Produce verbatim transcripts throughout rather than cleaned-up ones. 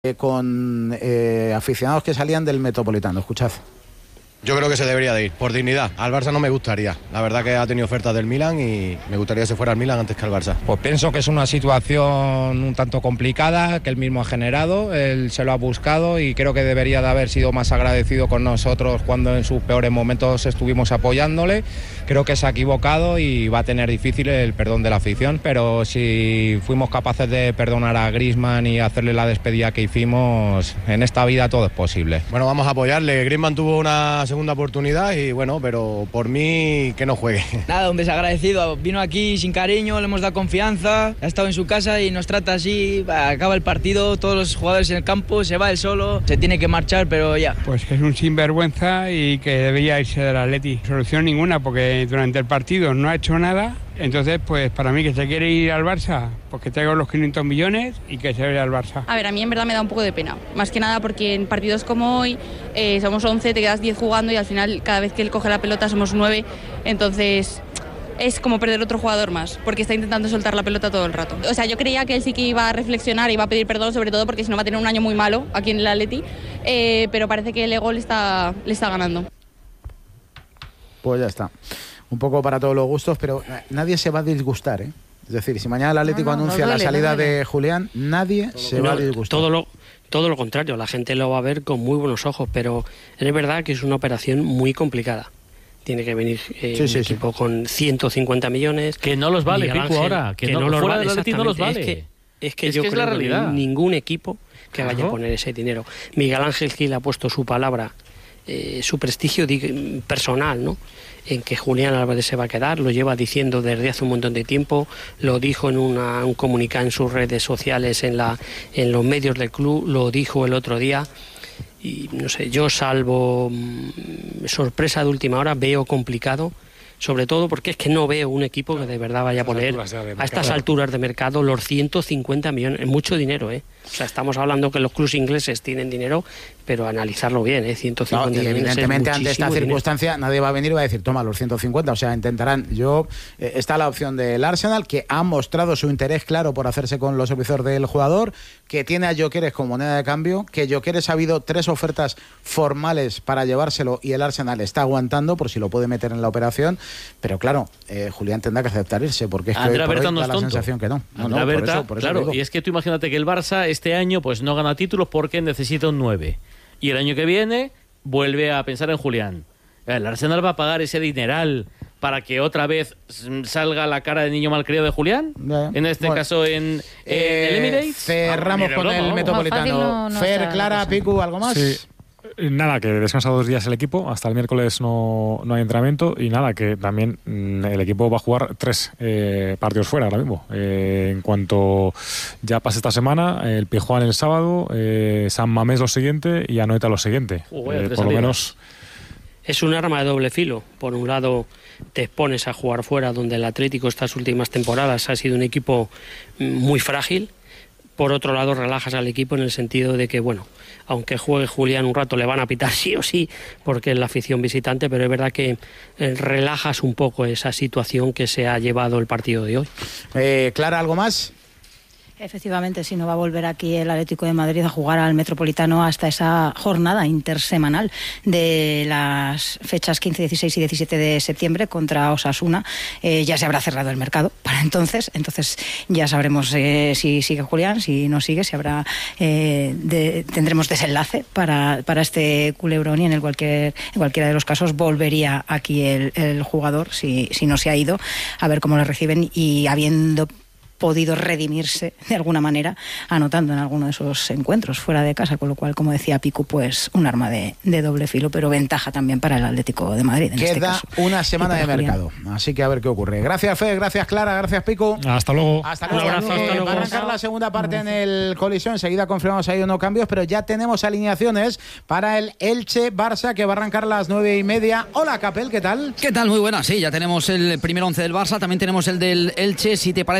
eh, con eh, aficionados que salían del Metropolitano. Escuchad. Yo creo que se debería de ir, por dignidad. Al Barça no me gustaría. La verdad que ha tenido ofertas del Milan y me gustaría que se fuera al Milan antes que al Barça. Pues pienso que es una situación un tanto complicada, que él mismo ha generado, él se lo ha buscado y creo que debería de haber sido más agradecido con nosotros cuando en sus peores momentos estuvimos apoyándole. Creo que se ha equivocado y va a tener difícil el perdón de la afición, pero si fuimos capaces de perdonar a Griezmann y hacerle la despedida que hicimos, en esta vida todo es posible. Bueno, vamos a apoyarle. Griezmann tuvo una segunda oportunidad y bueno, pero por mí que no juegue. Nada, un desagradecido. Vino aquí sin cariño, le hemos dado confianza, ha estado en su casa y nos trata así. Acaba el partido, todos los jugadores en el campo, se va él solo, se tiene que marchar, pero ya. Pues que es un sinvergüenza y que debería irse del Atleti. Solución ninguna, porque durante el partido no ha hecho nada. Entonces, pues para mí que se quiere ir al Barça, pues que traiga los quinientos millones y que se vaya al Barça. A ver, a mí en verdad me da un poco de pena, más que nada porque en partidos como hoy eh, somos once, te quedas diez jugando y al final cada vez que él coge la pelota somos nueve, entonces es como perder otro jugador más, porque está intentando soltar la pelota todo el rato. O sea, yo creía que él sí que iba a reflexionar y iba a pedir perdón, sobre todo porque si no va a tener un año muy malo aquí en el Atleti, eh, pero parece que el ego le está, le está ganando. Pues ya está. Un poco para todos los gustos, pero nadie se va a disgustar, ¿eh? Es decir, si mañana el Atlético no, no, anuncia no duele, la salida no de Julián, nadie todo se va a disgustar. Todo lo, todo lo contrario, la gente lo va a ver con muy buenos ojos, pero es verdad que es una operación muy complicada. Tiene que venir eh, sí, un sí, equipo sí. con ciento cincuenta millones. Que no los vale, Pico, ahora. Que, que no, no los fuera vale, del Atlético no los vale. Es que, es que es yo que creo es la realidad. que ningún equipo que vaya a poner ese dinero. Miguel Ángel Gil ha puesto su palabra, eh, su prestigio personal, ¿no?, en que Julián Álvarez se va a quedar, lo lleva diciendo desde hace un montón de tiempo, lo dijo en una, un comunicado en sus redes sociales, en, la, en los medios del club, lo dijo el otro día, y no sé, yo salvo mmm, sorpresa de última hora, veo complicado, sobre todo porque es que no veo un equipo que de verdad vaya a poner a estas alturas de mercado los ciento cincuenta millones, es mucho dinero, ¿eh? O sea, estamos hablando que los clubes ingleses tienen dinero, pero analizarlo bien, ¿eh? ciento cincuenta no, y millones evidentemente es ante esta circunstancia dinero. Nadie va a venir y va a decir, toma los ciento cincuenta, o sea, intentarán. Yo eh, está la opción del Arsenal, que ha mostrado su interés claro por hacerse con los servicios del jugador, que tiene a Gyökeres como moneda de cambio, que Gyökeres ha habido tres ofertas formales para llevárselo y el Arsenal está aguantando por si lo puede meter en la operación, pero claro, eh, Julián tendrá que aceptar irse, porque es que Andrea hoy por Berta hoy no da es la tonto. sensación que no. no, Andrea no Berta, por eso, por eso claro, digo. y es que tú imagínate que el Barça este año pues no gana títulos porque necesita un nueve. Y el año que viene vuelve a pensar en Julián. El Arsenal va a pagar ese dineral para que otra vez salga la cara de niño malcriado de Julián. Yeah. En este bueno, caso en eh, el Emirates. Cerramos ah, con el no. Metropolitano. No, no Fer, Clara, Piku, ¿algo más? Sí. Nada, que descansa dos días el equipo, hasta el miércoles no, no hay entrenamiento y nada, que también mmm, el equipo va a jugar tres eh, partidos fuera ahora mismo. Eh, en cuanto ya pase esta semana, el Pijuán el sábado, eh, San Mamés lo siguiente y Anoeta lo siguiente. Uh, eh, por lo menos... Es un arma de doble filo. Por un lado te expones a jugar fuera, donde el Atlético estas últimas temporadas ha sido un equipo muy frágil. Por otro lado relajas al equipo en el sentido de que, bueno, aunque juegue Julián un rato le van a pitar sí o sí porque es la afición visitante, pero es verdad que eh, relajas un poco esa situación que se ha llevado el partido de hoy. Eh, Clara, ¿algo más? Efectivamente, si no va a volver aquí el Atlético de Madrid a jugar al Metropolitano hasta esa jornada intersemanal de las fechas quince, dieciséis y diecisiete de septiembre contra Osasuna. Eh, ya se habrá cerrado el mercado para entonces, entonces ya sabremos eh, si sigue Julián, si no sigue, si habrá eh, de, tendremos desenlace para, para este culebrón y en el cualquier, en cualquiera de los casos volvería aquí el, el jugador si, si no se ha ido, a ver cómo le reciben y habiendo podido redimirse de alguna manera anotando en alguno de esos encuentros fuera de casa, con lo cual, como decía Piku, pues un arma de, de doble filo, pero ventaja también para el Atlético de Madrid en Queda este caso. Una semana de Julián. mercado, así que a ver qué ocurre. Gracias, Fe, gracias, Clara, gracias, Piku. Hasta luego. Hasta luego. Un abrazo, hasta luego. Va a arrancar la segunda parte en el Colisión, enseguida confirmamos ahí unos cambios, pero ya tenemos alineaciones para el Elche-Barça, que va a arrancar a las nueve y media. Hola, Capel, ¿qué tal? ¿Qué tal? Muy buena, sí, ya tenemos el primer once del Barça, también tenemos el del Elche. Si te parece, empezamos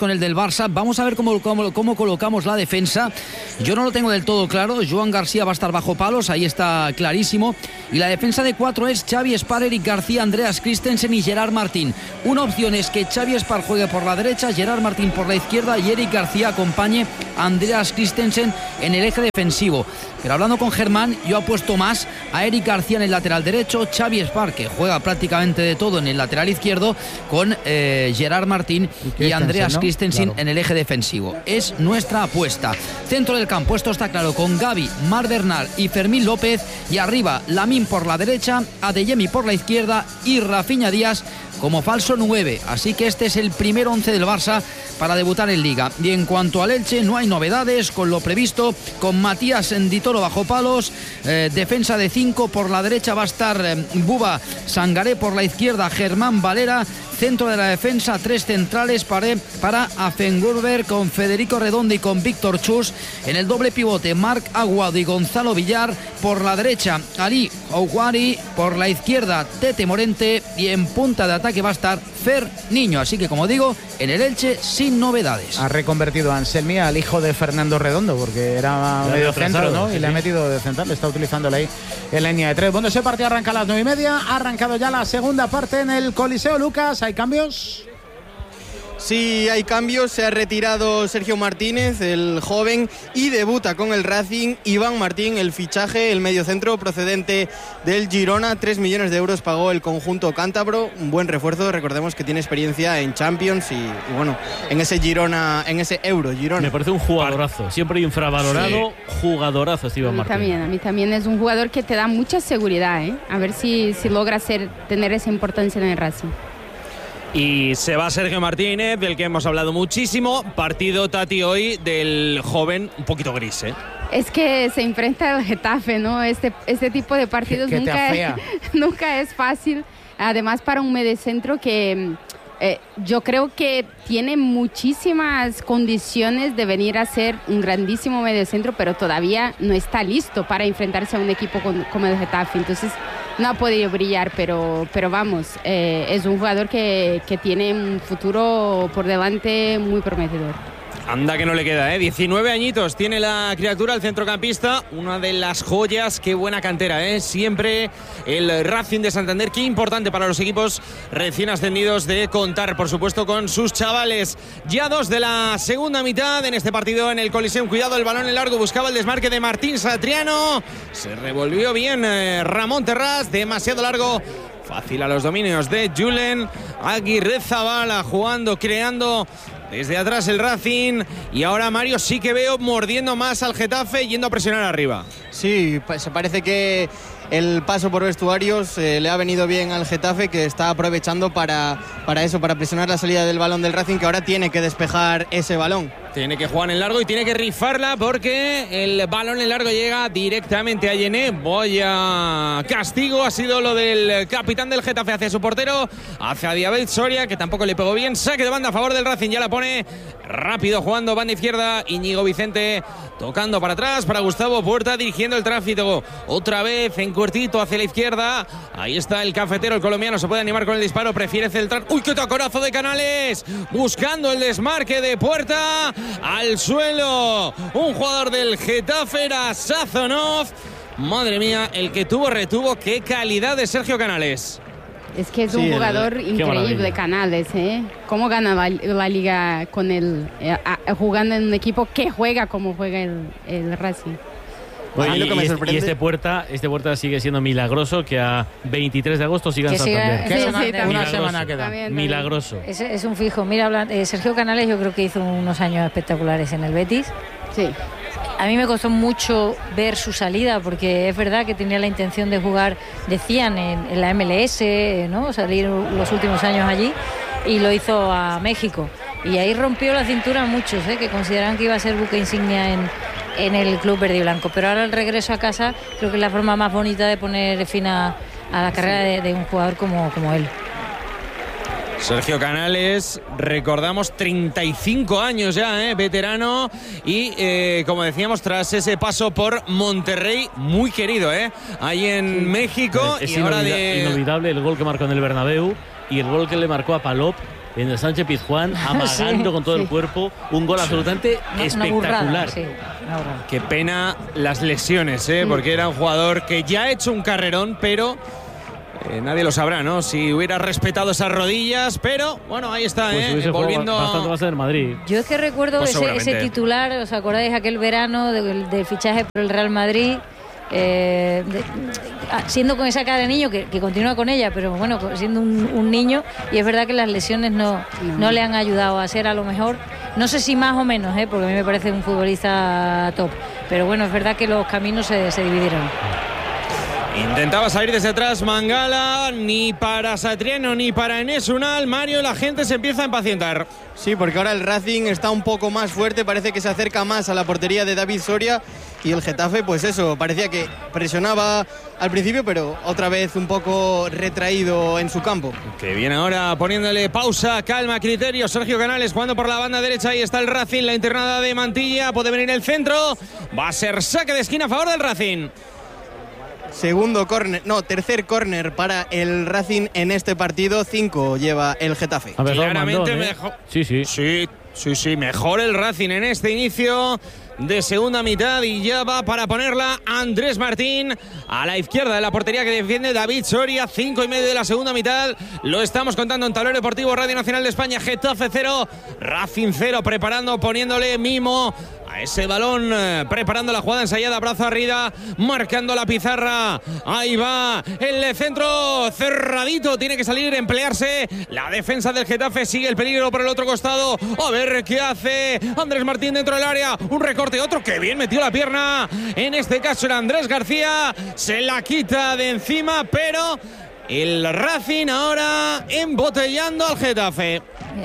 con el del Barça. Vamos a ver cómo, cómo, cómo colocamos la defensa. Yo no lo tengo del todo claro. Joan García va a estar bajo palos, ahí está clarísimo. Y la defensa de cuatro es Xavi Espar, Eric García, Andreas Christensen y Gerard Martín. Una opción es que Xavi Espar juegue por la derecha, Gerard Martín por la izquierda y Eric García acompañe a Andreas Christensen en el eje defensivo. Pero hablando con Germán, yo apuesto más a Eric García en el lateral derecho, Xavi Espar, que juega prácticamente de todo en el lateral izquierdo, con eh, Gerard Martín y, y Andreas ¿no? Christensen claro. en el eje defensivo. Es nuestra apuesta. Centro del campo, esto está claro, con Gavi, Marc Bernal y Fermín López, y arriba Lamine por la derecha, Adeyemi por la izquierda y Rafinha Díaz como falso nueve. Así que este es el primer once del Barça para debutar en Liga. Y en cuanto al Elche, no hay novedades con lo previsto, con Matías Nditoro bajo palos, eh, defensa de cinco, por la derecha va a estar eh, Buba Sangaré, por la izquierda Germán Valera, centro de la defensa, tres centrales para, para Affenburger con Federico Redondo y con Víctor Chus. En el doble pivote, Marc Aguado y Gonzalo Villar. Por la derecha, Ali Ouari. Por la izquierda, Tete Morente. Y en punta de ataque va a estar Fer Niño. Así que, como digo, en el Elche, sin novedades. Ha reconvertido a Anselmi al hijo de Fernando Redondo, porque era ya medio centro, ¿no? Sí, y le ha metido de central, le está utilizando ahí en la línea de tres. Bueno, ese partido arranca a las nueve y media. Ha arrancado ya la segunda parte en el Coliseo. Lucas, ¿hay cambios? Sí, hay cambios. Se ha retirado Sergio Martínez, el joven, y debuta con el Racing Iván Martín, el fichaje, el mediocentro procedente del Girona. Tres millones de euros pagó el conjunto cántabro. Un buen refuerzo. Recordemos que tiene experiencia en Champions y, y bueno, en ese Girona, en ese Euro Girona. Me parece un jugadorazo. Siempre infravalorado, sí. Jugadorazo este Iván Martín. A mí también, a mí también es un jugador que te da mucha seguridad, ¿eh? A ver si, si logra ser, tener esa importancia en el Racing. Y se va Sergio Martínez, del que hemos hablado muchísimo. Partido, Tati, hoy del joven un poquito gris, ¿eh? Es que se enfrenta al Getafe, ¿no? Este, este tipo de partidos que, que nunca, es, nunca es fácil. Además, para un mediocentro que eh, yo creo que tiene muchísimas condiciones de venir a ser un grandísimo mediocentro, pero todavía no está listo para enfrentarse a un equipo con, como el Getafe. Entonces, no ha podido brillar, pero, pero vamos, eh, es un jugador que, que tiene un futuro por delante muy prometedor. Anda que no le queda, ¿eh? diecinueve añitos tiene la criatura, el centrocampista, una de las joyas. Qué buena cantera, ¿eh? Siempre el Racing de Santander. Qué importante para los equipos recién ascendidos de contar, por supuesto, con sus chavales. Ya dos de la segunda mitad en este partido en el Coliseum. Cuidado, el balón en largo, buscaba el desmarque de Martín Satriano. Se revolvió bien eh, Ramón Terrás, demasiado largo. Fácil a los dominios de Julen Aguirrezabala, jugando, creando desde atrás el Racing. Y ahora Mario sí que veo mordiendo más al Getafe, yendo a presionar arriba. Sí, pues parece que el paso por vestuarios eh, le ha venido bien al Getafe, que está aprovechando para, para eso, para presionar la salida del balón del Racing, que ahora tiene que despejar ese balón. Tiene que jugar en largo y tiene que rifarla, porque el balón en largo llega directamente a Yené. Vaya castigo ha sido lo del capitán del Getafe hacia su portero, hacia Diabet Soria, que tampoco le pegó bien. Saque de banda a favor del Racing, ya la pone rápido jugando banda izquierda. Íñigo Vicente tocando para atrás para Gustavo Puerta, dirigiendo el tráfico otra vez en cortito hacia la izquierda. Ahí está el cafetero, el colombiano, se puede animar con el disparo, prefiere centrar. ¡Uy, qué taconazo de Canales! Buscando el desmarque de Puerta. Al suelo un jugador del Getafe, era Sazonov. Madre mía, el que tuvo retuvo. Qué calidad de Sergio Canales. Es que es un sí, jugador el, increíble, Canales, ¿eh? Cómo gana la, la liga con el eh, a, jugando en un equipo que juega como juega el, el Racing. Bueno, y, lo que me sorprende... y este Puerta, este Puerta sigue siendo milagroso, que a veintitrés de agosto siga en Santander. Sí, sí, una semana queda. Milagroso. Es, es un fijo. Mira, eh, Sergio Canales yo creo que hizo unos años espectaculares en el Betis. Sí. A mí me costó mucho ver su salida, porque es verdad que tenía la intención de jugar, decían, en, en la M L S, ¿no? Salir los últimos años allí, y lo hizo a México. Y ahí rompió la cintura a muchos, ¿eh? Que consideraban que iba a ser buque insignia en, en el club verde y blanco. Pero ahora el regreso a casa creo que es la forma más bonita de poner fin a, a la carrera de, de un jugador como, como él. Sergio Canales, recordamos, treinta y cinco años ya, ¿eh? Veterano, y eh, como decíamos, tras ese paso por Monterrey, muy querido, ¿eh? ahí en sí. México. Es y ahora inolvida- de... inolvidable el gol que marcó en el Bernabéu y el gol que le marcó a Palop en el Sánchez Pizjuán, amagando sí, con todo sí. el cuerpo, un gol absolutamente una, espectacular. Una burrada, sí, una burrada. Qué pena las lesiones, ¿eh? Sí. Porque era un jugador que ya ha hecho un carrerón, pero eh, nadie lo sabrá, ¿no? Si hubiera respetado esas rodillas, pero bueno, ahí está, pues ¿eh? Volviendo bastante más en Madrid. Yo es que recuerdo pues ese, ese titular, ¿os acordáis aquel verano del de fichaje por el Real Madrid? Eh, de, siendo con esa cara de niño que, que continúa con ella, pero bueno, siendo un, un niño, y es verdad que las lesiones no, no. no le han ayudado a ser a lo mejor, no sé si más o menos, ¿eh? Porque a mí me parece un futbolista top, pero bueno, es verdad que los caminos se, se dividieron. Intentaba salir desde atrás Mangala, ni para Satriano ni para Enes Unal. Mario, la gente se empieza a impacientar. Sí, porque ahora el Racing está un poco más fuerte, parece que se acerca más a la portería de David Soria, y el Getafe, pues eso, parecía que presionaba al principio, pero otra vez un poco retraído en su campo. Que viene ahora poniéndole pausa, calma, criterio. Sergio Canales jugando por la banda derecha, ahí está el Racing, la internada de Mantilla, puede venir el centro, va a ser saque de esquina a favor del Racing. Segundo córner, no, tercer córner para el Racing en este partido. Cinco lleva el Getafe. A ver, claramente mandón, ¿eh? mejor. Sí, sí. Sí, sí, sí, mejor el Racing en este inicio de segunda mitad, y ya va para ponerla Andrés Martín a la izquierda de la portería que defiende David Soria. Cinco y medio de la segunda mitad, lo estamos contando en Tablero Deportivo Radio Nacional de España. Getafe cero, Racing cero, preparando, poniéndole mimo a ese balón, eh, preparando la jugada ensayada, brazo arriba, marcando la pizarra. Ahí va el centro cerradito, tiene que salir, emplearse la defensa del Getafe, sigue el peligro por el otro costado. A ver qué hace Andrés Martín dentro del área, un recorte, otro, que bien metió la pierna, en este caso era Andrés García, se la quita de encima, pero el Racing ahora embotellando al Getafe.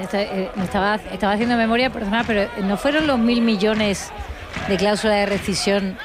Me estaba, estaba haciendo memoria personal, pero ¿no fueron los mil millones de cláusula de rescisión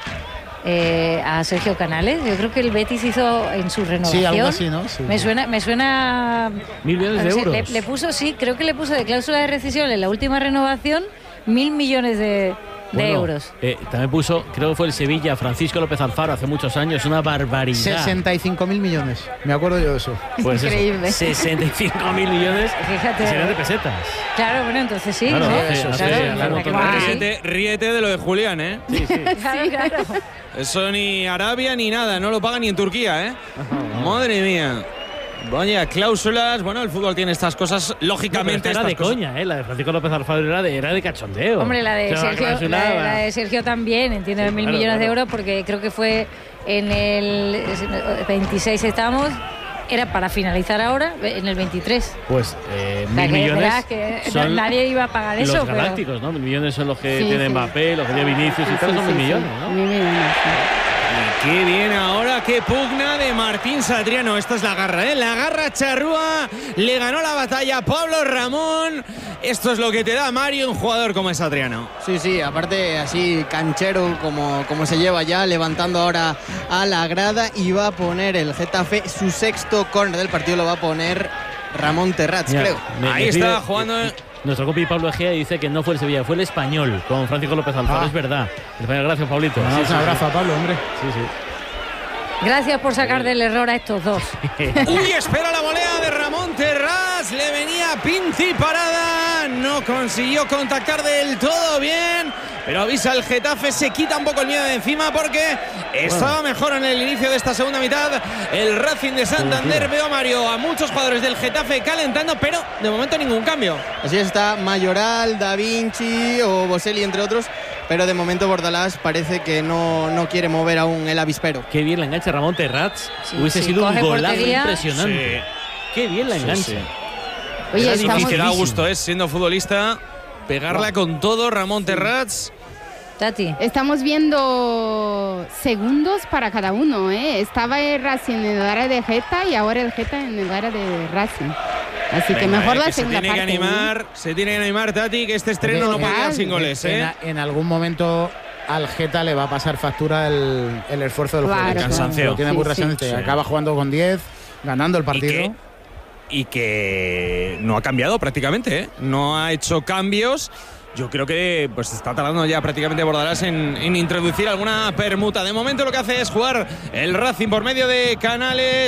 eh, a Sergio Canales? Yo creo que el Betis hizo en su renovación. Sí, algo así, ¿no? Sí. Me suena, me suena. Mil millones de sé, euros. Le, le puso, sí, creo que le puso de cláusula de rescisión en la última renovación mil millones de. De bueno, euros. Eh, también puso, creo que fue el Sevilla, Francisco López Alfaro, hace muchos años, una barbaridad. sesenta y cinco mil millones, me acuerdo yo de eso. Pues increíble. Eso, sesenta y cinco mil millones. Fíjate. Serán de pesetas. Claro, bueno, entonces sí. Claro, ¿no? hace, Eso, hace, claro, hace, claro, hace, ríete, ríete de lo de Julián, ¿eh? Sí, sí. claro, claro. Eso ni Arabia ni nada, no lo pagan ni en Turquía, ¿eh? Madre mía. Vaya cláusulas, bueno, el fútbol tiene estas cosas, lógicamente. No, era de cosas. coña, ¿eh? La de Francisco López Alfaro era de, era de cachondeo. Hombre, la de, Sergio, la, de, la de Sergio también, entiende, sí, mil claro, millones claro. de euros, porque creo que fue en el veintiséis estamos, era para finalizar ahora, en el veintitrés. Pues eh, o sea, mil millones. Que son nadie iba a pagar los eso. Los galácticos, pero... ¿no? Mil millones son los que sí, tiene sí. Mbappé, los que tiene Vinicius sí, y tal, sí, son mil sí, millones, sí. ¿no? Mil millones, sí. Qué bien ahora, qué pugna de Martín Satriano. Esta es la garra, ¿eh? La garra charrúa. Le ganó la batalla a Pablo Ramón. Esto es lo que te da, Mario, un jugador como es Satriano. Sí, sí, aparte así canchero como, como se lleva ya, levantando ahora a la grada, y va a poner el Getafe su sexto córner del partido, lo va a poner Ramón Terrats, Mira, creo. Me, Ahí me está pide, jugando... Eh, Nuestro compi Pablo Egea dice que no fue el Sevilla, fue el Español con Francisco López Alfaro. Ah. Es verdad. El Español, gracias, Pablito. No, sí, un sí, abrazo sí. a Pablo, hombre. Sí, sí. Gracias por sacar del error a estos dos. Uy, espera la volea de Ramón Terrats. Le venía Pinti parada. No consiguió contactar del todo bien. Pero avisa el Getafe, se quita un poco el miedo de encima porque estaba bueno. mejor en el inicio de esta segunda mitad. El Racing de Santander, veo a Mario, a muchos jugadores del Getafe calentando, pero de momento ningún cambio. Así está Mayoral, Da Vinci o Boselli, entre otros. Pero de momento Bordalás parece que no, no quiere mover aún el avispero. Qué bien la engancha Ramón Terrats. Sí, Hubiese sí, sido un golazo portería. impresionante. Sí. Qué bien la engancha. Sí, sí. Oye, estamos... Y que da gusto, ¿eh? Siendo futbolista, pegarla wow. con todo Ramón Terrats. Tati. Estamos viendo segundos para cada uno, ¿eh? Estaba el Racing en el área de Geta y ahora el Geta en el área de Racing. Así Venga, que mejor eh, la que segunda se tiene parte. Que animar, ¿eh? Se tiene que animar, Tati, que este estreno no puede quedar sin goles, ¿eh? En, en algún momento al Geta le va a pasar factura el, el esfuerzo del claro, juego. El cansancio. Lo tiene sí, muy sí. reciente. Sí. Acaba jugando con diez, ganando el partido. Y que, y que no ha cambiado prácticamente, ¿eh? No ha hecho cambios. Yo creo que pues está tardando ya prácticamente Bordalás en, en introducir alguna permuta. De momento lo que hace es jugar el Racing por medio de Canales.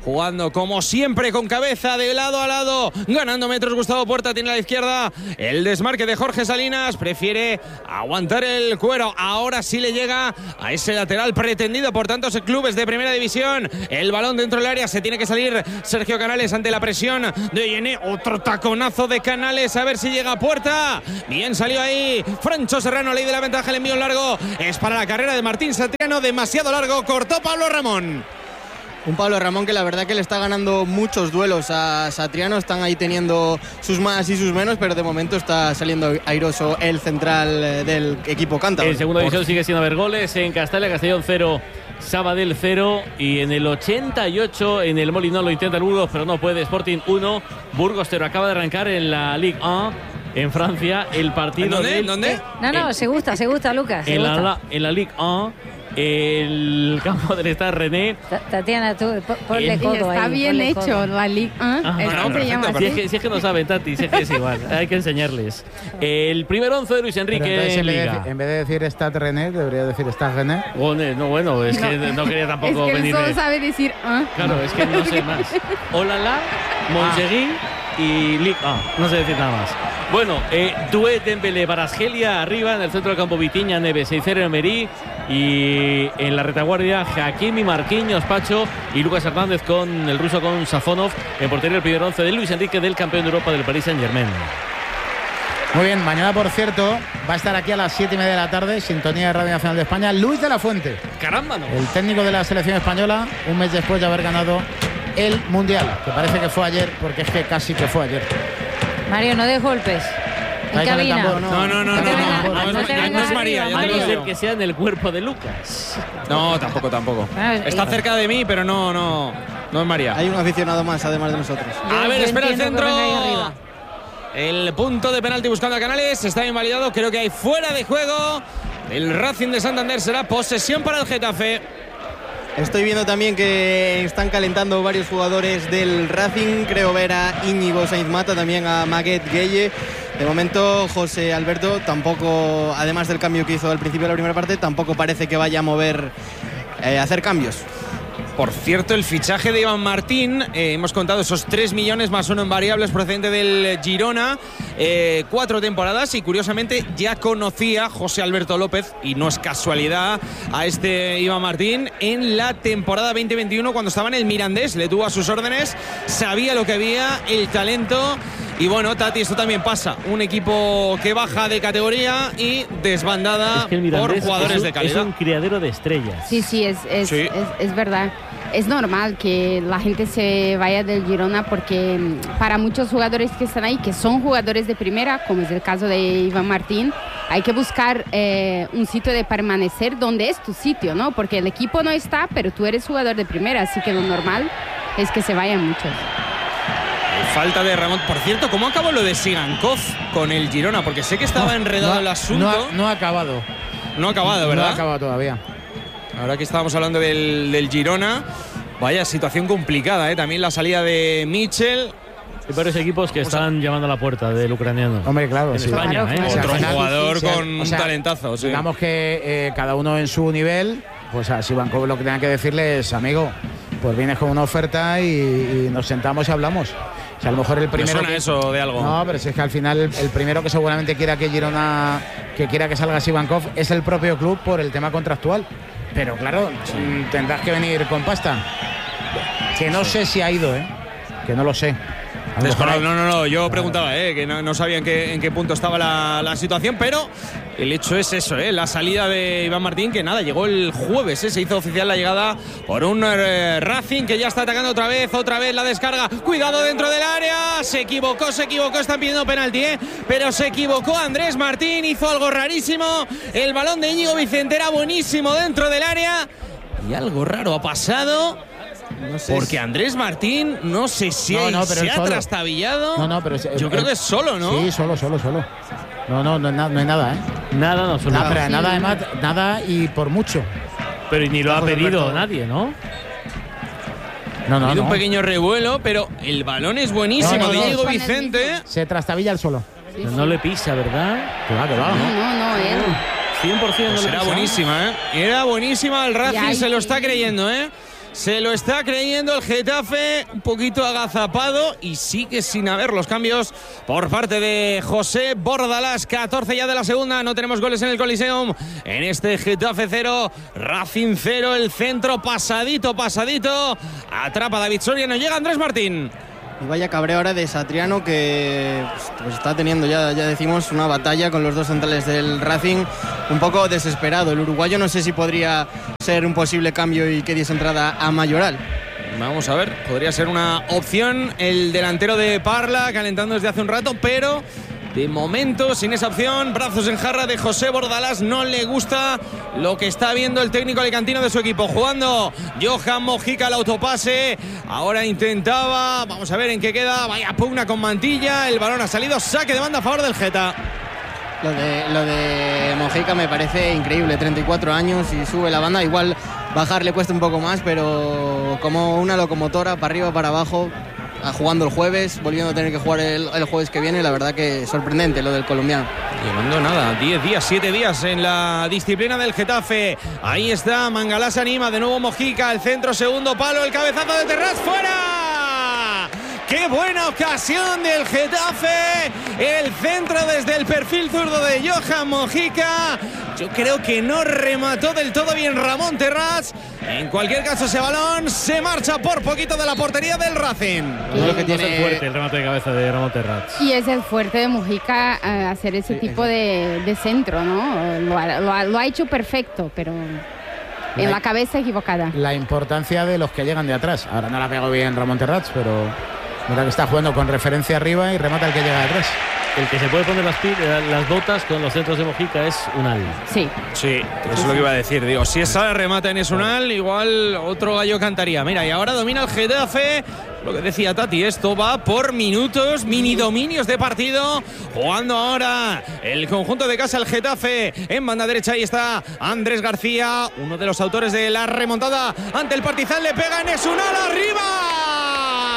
jugando como siempre con cabeza de lado a lado, ganando metros. Gustavo Puerta tiene a la izquierda el desmarque de Jorge Salinas, prefiere aguantar el cuero. Ahora sí le llega a ese lateral pretendido por tantos clubes de primera división. El balón dentro del área, se tiene que salir Sergio Canales ante la presión de Yené. Otro taconazo de Canales, a ver si llega a Puerta. Bien salió ahí Francho Serrano, ley de la ventaja, el envío largo es para la carrera de Martín Satriano, demasiado largo, cortó Pablo Ramón. Un Pablo Ramón que la verdad que le está ganando muchos duelos a Satriano. Están ahí teniendo sus más y sus menos, pero de momento está saliendo airoso el central del equipo cántabro. En segunda división sigue sin haber goles. En Castella, Castellón cero, Sabadell cero. Y en el ochenta y ocho en el Molinón lo intenta el Burgos, pero no puede. Sporting uno, Burgos cero. Acaba de arrancar en la Ligue uno en Francia el partido. ¿Dónde? Del... ¿Dónde? No, no, en... se gusta, se gusta, Lucas. Se en, gusta. La, en la Ligue uno, el campo del Stade René. Tatiana, tú ponle El- codo ahí. Está bien ponle hecho codo. la Liga. ¿eh? Ah, Es no, que se llama si, es así. que, si es que no saben, Tati, si es que es igual, hay que enseñarles. El primer once de Luis Pero Enrique entonces, en en, vez de, Liga. decir- en vez de decir Stade René, debería decir Stade René. Bueno, no, bueno, es que no, quería Es tampoco que él venir. solo sabe decir. ¿eh? Claro, es que no sé más. Olala, Moncheguí y Ligue uno. No sé decir nada más. Bueno, eh, Duet Dembélé, Barasgelia arriba en el centro del campo, Vitiña, Neves, Seicero, Emery, y en la retaguardia Hakimi, Marquinhos, Pacho y Lucas Hernández con el ruso con Safonov. En portería el primer once de Luis Enrique, del campeón de Europa del Paris Saint-Germain. Muy bien, mañana, por cierto, va a estar aquí a las siete y media de la tarde, sintonía de Radio Nacional de España, Luis de la Fuente. Caramba, no. El técnico de la selección española, un mes después de haber ganado el Mundial, que parece que fue ayer, porque es que casi que fue ayer. Mario, no des golpes. En Ahí con el cabina. tambor, No, no, no, no, te no, vengas- no, no no, te no, vengas no es María, arriba, ya te lo A no Mario. ser que sea en el cuerpo de Lucas. No, tampoco, tampoco. Bueno, Está eh, cerca de mí, pero no, no, no es María. Hay un aficionado más, además de nosotros. Yo- A ver, yo espera el entiendo que venga ahí centro. arriba. El punto de penalti buscando a Canales está invalidado. Creo que hay fuera de juego. El Racing de Santander, será posesión para el Getafe. Estoy viendo también que están calentando varios jugadores del Racing. Creo ver a Íñigo Sainz Mata, también a Maguette Gueye. De momento, José Alberto tampoco, además del cambio que hizo al principio de la primera parte, tampoco parece que vaya a mover, eh, hacer cambios. Por cierto, el fichaje de Iván Martín, eh, hemos contado esos tres millones más uno en variables procedente del Girona, eh, cuatro temporadas, y curiosamente ya conocía José Alberto López, y no es casualidad, a este Iván Martín en la temporada veinte veintiuno cuando estaba en el Mirandés, le tuvo a sus órdenes, sabía lo que había, el talento. Y bueno, Tati, esto también pasa. Un equipo que baja de categoría y desbandada Es que el por Mirandés jugadores es un, de calidad. Es un criadero de estrellas. Sí, sí, es, es, Sí. es, es verdad. Es normal que la gente se vaya del Girona porque mm, para muchos jugadores que están ahí, que son jugadores de primera, como es el caso de Iván Martín, hay que buscar eh, un sitio de permanecer donde es tu sitio, ¿no? Porque el equipo no está, pero tú eres jugador de primera, así que lo normal es que se vayan muchos. Falta de Ramón. Por cierto, ¿cómo acabó lo de Sigankov con el Girona? Porque sé que estaba enredado no, el asunto. No ha, no ha acabado. No ha acabado, ¿verdad? No ha acabado todavía. Ahora que estábamos hablando del, del Girona, vaya situación complicada, ¿eh? También la salida de Mitchell. Hay varios equipos que están llamando a la puerta del ucraniano. Hombre, claro, en sí. España, Claro, ¿eh? claro. O sea, Otro al final, jugador sí, sí, con o sea, un talentazo. Sí. Digamos que eh, cada uno en su nivel, pues a Sivankov lo que tenga que decirle es, amigo, pues vienes con una oferta y, y nos sentamos y hablamos. O sea, a lo mejor el Me primero. suena que- eso de algo. No, pero si es que al final el, el primero que seguramente quiera que Girona, que quiera que salga Sivankov es el propio club por el tema contractual. Pero claro, mm, tendrás que venir con pasta. Que no sé si ha ido, ¿eh? Que no lo sé. A lo mejor Desconozco- hay- no, no, no, yo preguntaba, eh, que no, no sabía en qué, en qué punto estaba la, la situación, pero el hecho es eso, eh, la salida de Iván Martín, que nada, llegó el jueves, eh, se hizo oficial la llegada por un eh, Racing que ya está atacando otra vez, otra vez la descarga, cuidado dentro del área, se equivocó, se equivocó, están pidiendo penalti, eh, pero se equivocó Andrés Martín, hizo algo rarísimo, el balón de Íñigo Vicente era buenísimo dentro del área y algo raro ha pasado. No sé Porque si- Andrés Martín, no sé si No, hay- no, pero se él ha solo. trastabillado. No, no, pero es- Yo el- creo el- que es solo, ¿no? Sí, solo, solo, solo. No, no, no, es na- no hay nada, ¿eh? Nada, no, solo. Nada, pero nada, además, nada y por mucho. Pero ni lo ha Vamos, pedido Alberto. nadie, ¿no? No, Ha no, habido no. un pequeño revuelo, pero el balón es buenísimo No, no, de no. Diego Con el Vicente. mismo. Se trastabilla el solo. Pero no le pisa, ¿verdad? Que va, que va. No, no, no, él. cien por ciento Pues no le era pisa. buenísima, ¿eh? Era buenísima, el Racing Ya, se lo y- está creyendo, ¿eh? se lo está creyendo el Getafe, un poquito agazapado y sigue sin haber los cambios por parte de José Bordalás. catorce ya de la segunda, no tenemos goles en el Coliseum en este Getafe cero, Racing cero. El centro pasadito, pasadito, atrapa David Soria, no llega Andrés Martín. Y vaya cabreo ahora de Satriano, que pues está teniendo ya, ya decimos, una batalla con los dos centrales del Racing, un poco desesperado. El uruguayo no sé si podría ser un posible cambio y que diese entrada a Mayoral. Vamos a ver, podría ser una opción el delantero de Parla, calentando desde hace un rato, pero de momento sin esa opción, brazos en jarra de José Bordalás. No le gusta lo que está viendo el técnico alicantino de su equipo. Jugando Johan Mojica al autopase, ahora intentaba, vamos a ver en qué queda, vaya pugna con Mantilla, el balón ha salido, saque de banda a favor del Geta. Lo de, lo de Mojica me parece increíble, treinta y cuatro años y sube la banda, igual bajar le cuesta un poco más, pero como una locomotora, para arriba, para abajo, jugando el jueves, volviendo a tener que jugar el, el jueves que viene, la verdad que sorprendente lo del colombiano. Llevando nada, diez días, siete días en la disciplina del Getafe. Ahí está, Mangalá se anima, de nuevo Mojica, el centro, segundo palo, el cabezazo de Terrats, ¡fuera! ¡Qué buena ocasión del Getafe! El centro desde el perfil zurdo de Johan Mojica. Yo creo que no remató del todo bien Ramón Terrats. En cualquier caso, ese balón se marcha por poquito de la portería del Racing. Sí, lo que tiene es el fuerte el remate de cabeza de Ramón Terrats. Y es el fuerte de Mojica uh, hacer ese sí, tipo de, de centro, ¿no? Lo ha, lo, ha, lo ha hecho perfecto, pero en la, la cabeza equivocada. La importancia de los que llegan de atrás. Ahora no la pegó bien Ramón Terrats, pero mira que está jugando con referencia arriba y remata el que llega de atrás. El que se puede poner las, las botas con los centros de Mojica es Unal. Sí. Sí, eso es lo que iba a decir. Digo, si esa remata en es Unal, igual otro gallo cantaría. Mira, y ahora domina el Getafe. Lo que decía Tati, esto va por minutos, mini dominios de partido. Jugando ahora el conjunto de casa, el Getafe. En banda derecha, ahí está Andrés García, uno de los autores de la remontada ante el Partizan. Le pega en es Unal, arriba.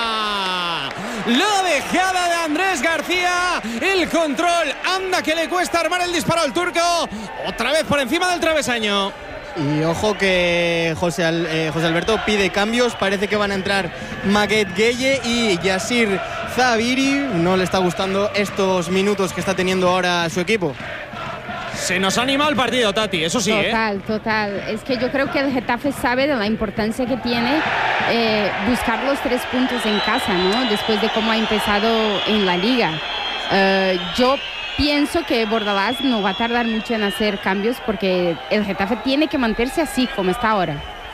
La dejada de Andrés García, el control, anda que le cuesta armar el disparo al turco, otra vez por encima del travesaño. Y ojo que José, Al, eh, José Alberto pide cambios, parece que van a entrar Maguette Gueye y Yassir Zaviri. No le está gustando estos minutos que está teniendo ahora su equipo. Se nos ha animado el partido, Tati, eso sí. Total, ¿eh? total. Es que yo creo que el Getafe sabe de la importancia que tiene eh, buscar los tres puntos en casa, ¿no? Después de cómo ha empezado en la liga. Uh, yo pienso que Bordalás no va a tardar mucho en hacer cambios porque el Getafe tiene que mantenerse así como está ahora.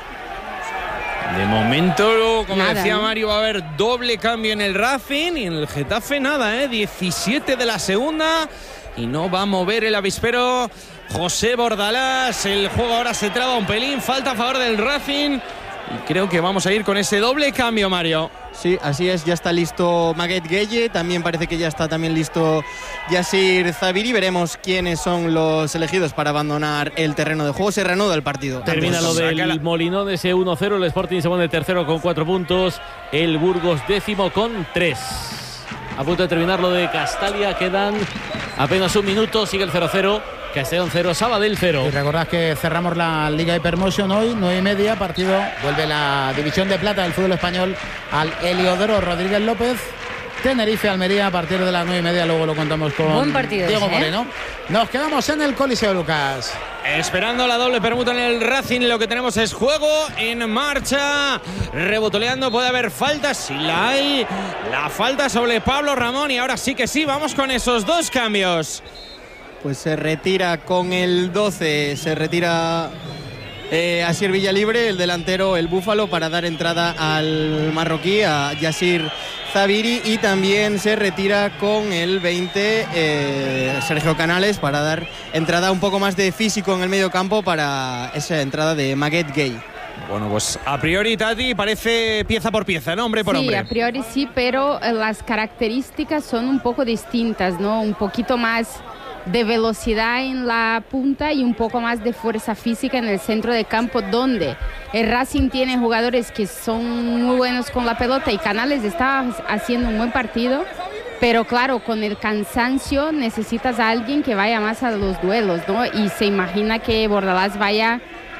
De momento, como nada, decía ¿no? Mario, va a haber doble cambio en el Racing y en el Getafe nada, ¿eh? diecisiete de la segunda. Y no va a mover el avispero José Bordalás. El juego ahora se traba un pelín. Falta a favor del Racing. Y creo que vamos a ir con ese doble cambio, Mario. Sí, así es. Ya está listo Maguette Gueye. También parece que ya está también listo Yassir Zaviri. Veremos quiénes son los elegidos para abandonar el terreno de juego. Se reanuda el partido. Termina lo del Molinón, ese uno cero. El Sporting se pone tercero con cuatro puntos. El Burgos décimo con tres. A punto de terminar lo de Castalia, quedan apenas un minuto, sigue el cero cero, Castellón cero, Sabadell cero. Y recordad que cerramos la Liga Hypermotion hoy, nueve y media, partido, vuelve la división de plata del fútbol español al Heliodoro Rodríguez López. Tenerife, Almería, a partir de las nueve y media, luego lo contamos con Buen partido Diego ese, Moreno. ¿eh? Nos quedamos en el Coliseo, Lucas. Esperando la doble permuta en el Racing, lo que tenemos es juego en marcha. Rebotoleando, puede haber faltas, si la hay. La falta sobre Pablo Ramón y ahora sí que sí, vamos con esos dos cambios. Pues se retira con el doce, se retira eh, Asier Villalibre, el delantero, el Búfalo, para dar entrada al marroquí, a Yassir Zaviri, y también se retira con el veinte eh, Sergio Canales para dar entrada un poco más de físico en el medio campo para esa entrada de Maguette Gueye. Bueno, pues a priori, Tati, parece pieza por pieza, ¿no? Hombre por sí, hombre. Sí, a priori sí, pero las características son un poco distintas, ¿no? Un poquito más de velocidad en la punta y un poco más de fuerza física en el centro de campo, donde el Racing tiene jugadores que son muy buenos con la pelota y Canales está haciendo un buen partido, pero claro, con el cansancio necesitas a alguien que vaya más a los duelos, ¿no? Y se imagina que Bordalás vaya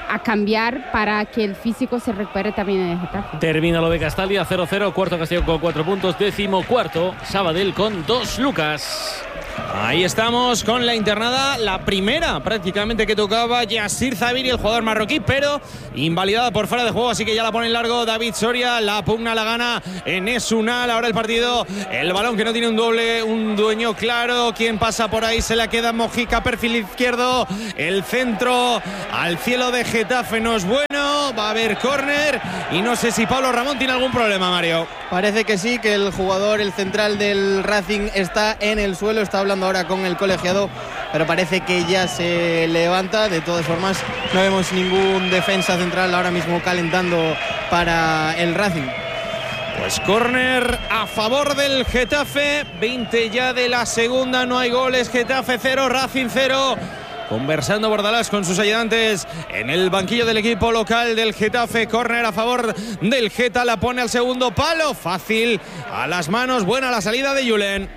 a cambiar para que el físico se recupere también en el Getafe. Termina lo de Castalia, cero cero, cuarto Castellón con cuatro puntos, décimo cuarto Sabadell con dos Lucas. Ahí estamos con la internada, la primera prácticamente que tocaba Yassir Zaviri, el jugador marroquí, pero invalidada por fuera de juego, así que ya la pone en largo David Soria, la pugna la gana Enes Unal. Ahora el partido, el balón que no tiene un doble, un dueño claro, quien pasa por ahí se la queda Mojica, perfil izquierdo, el centro al cielo de Getafe no es bueno, va a haber córner y no sé si Pablo Ramón tiene algún problema, Mario. Parece que sí, que el jugador, el central del Racing está en el suelo, está hablando ahora con el colegiado, pero parece que ya se levanta. De todas formas, no vemos ningún defensa central ahora mismo calentando para el Racing. Pues córner a favor del Getafe, veinte ya de la segunda, no hay goles, Getafe cero, Racing cero. Conversando Bordalás con sus ayudantes en el banquillo del equipo local del Getafe. Córner a favor del Geta, la pone al segundo palo, fácil a las manos, buena la salida de Julen.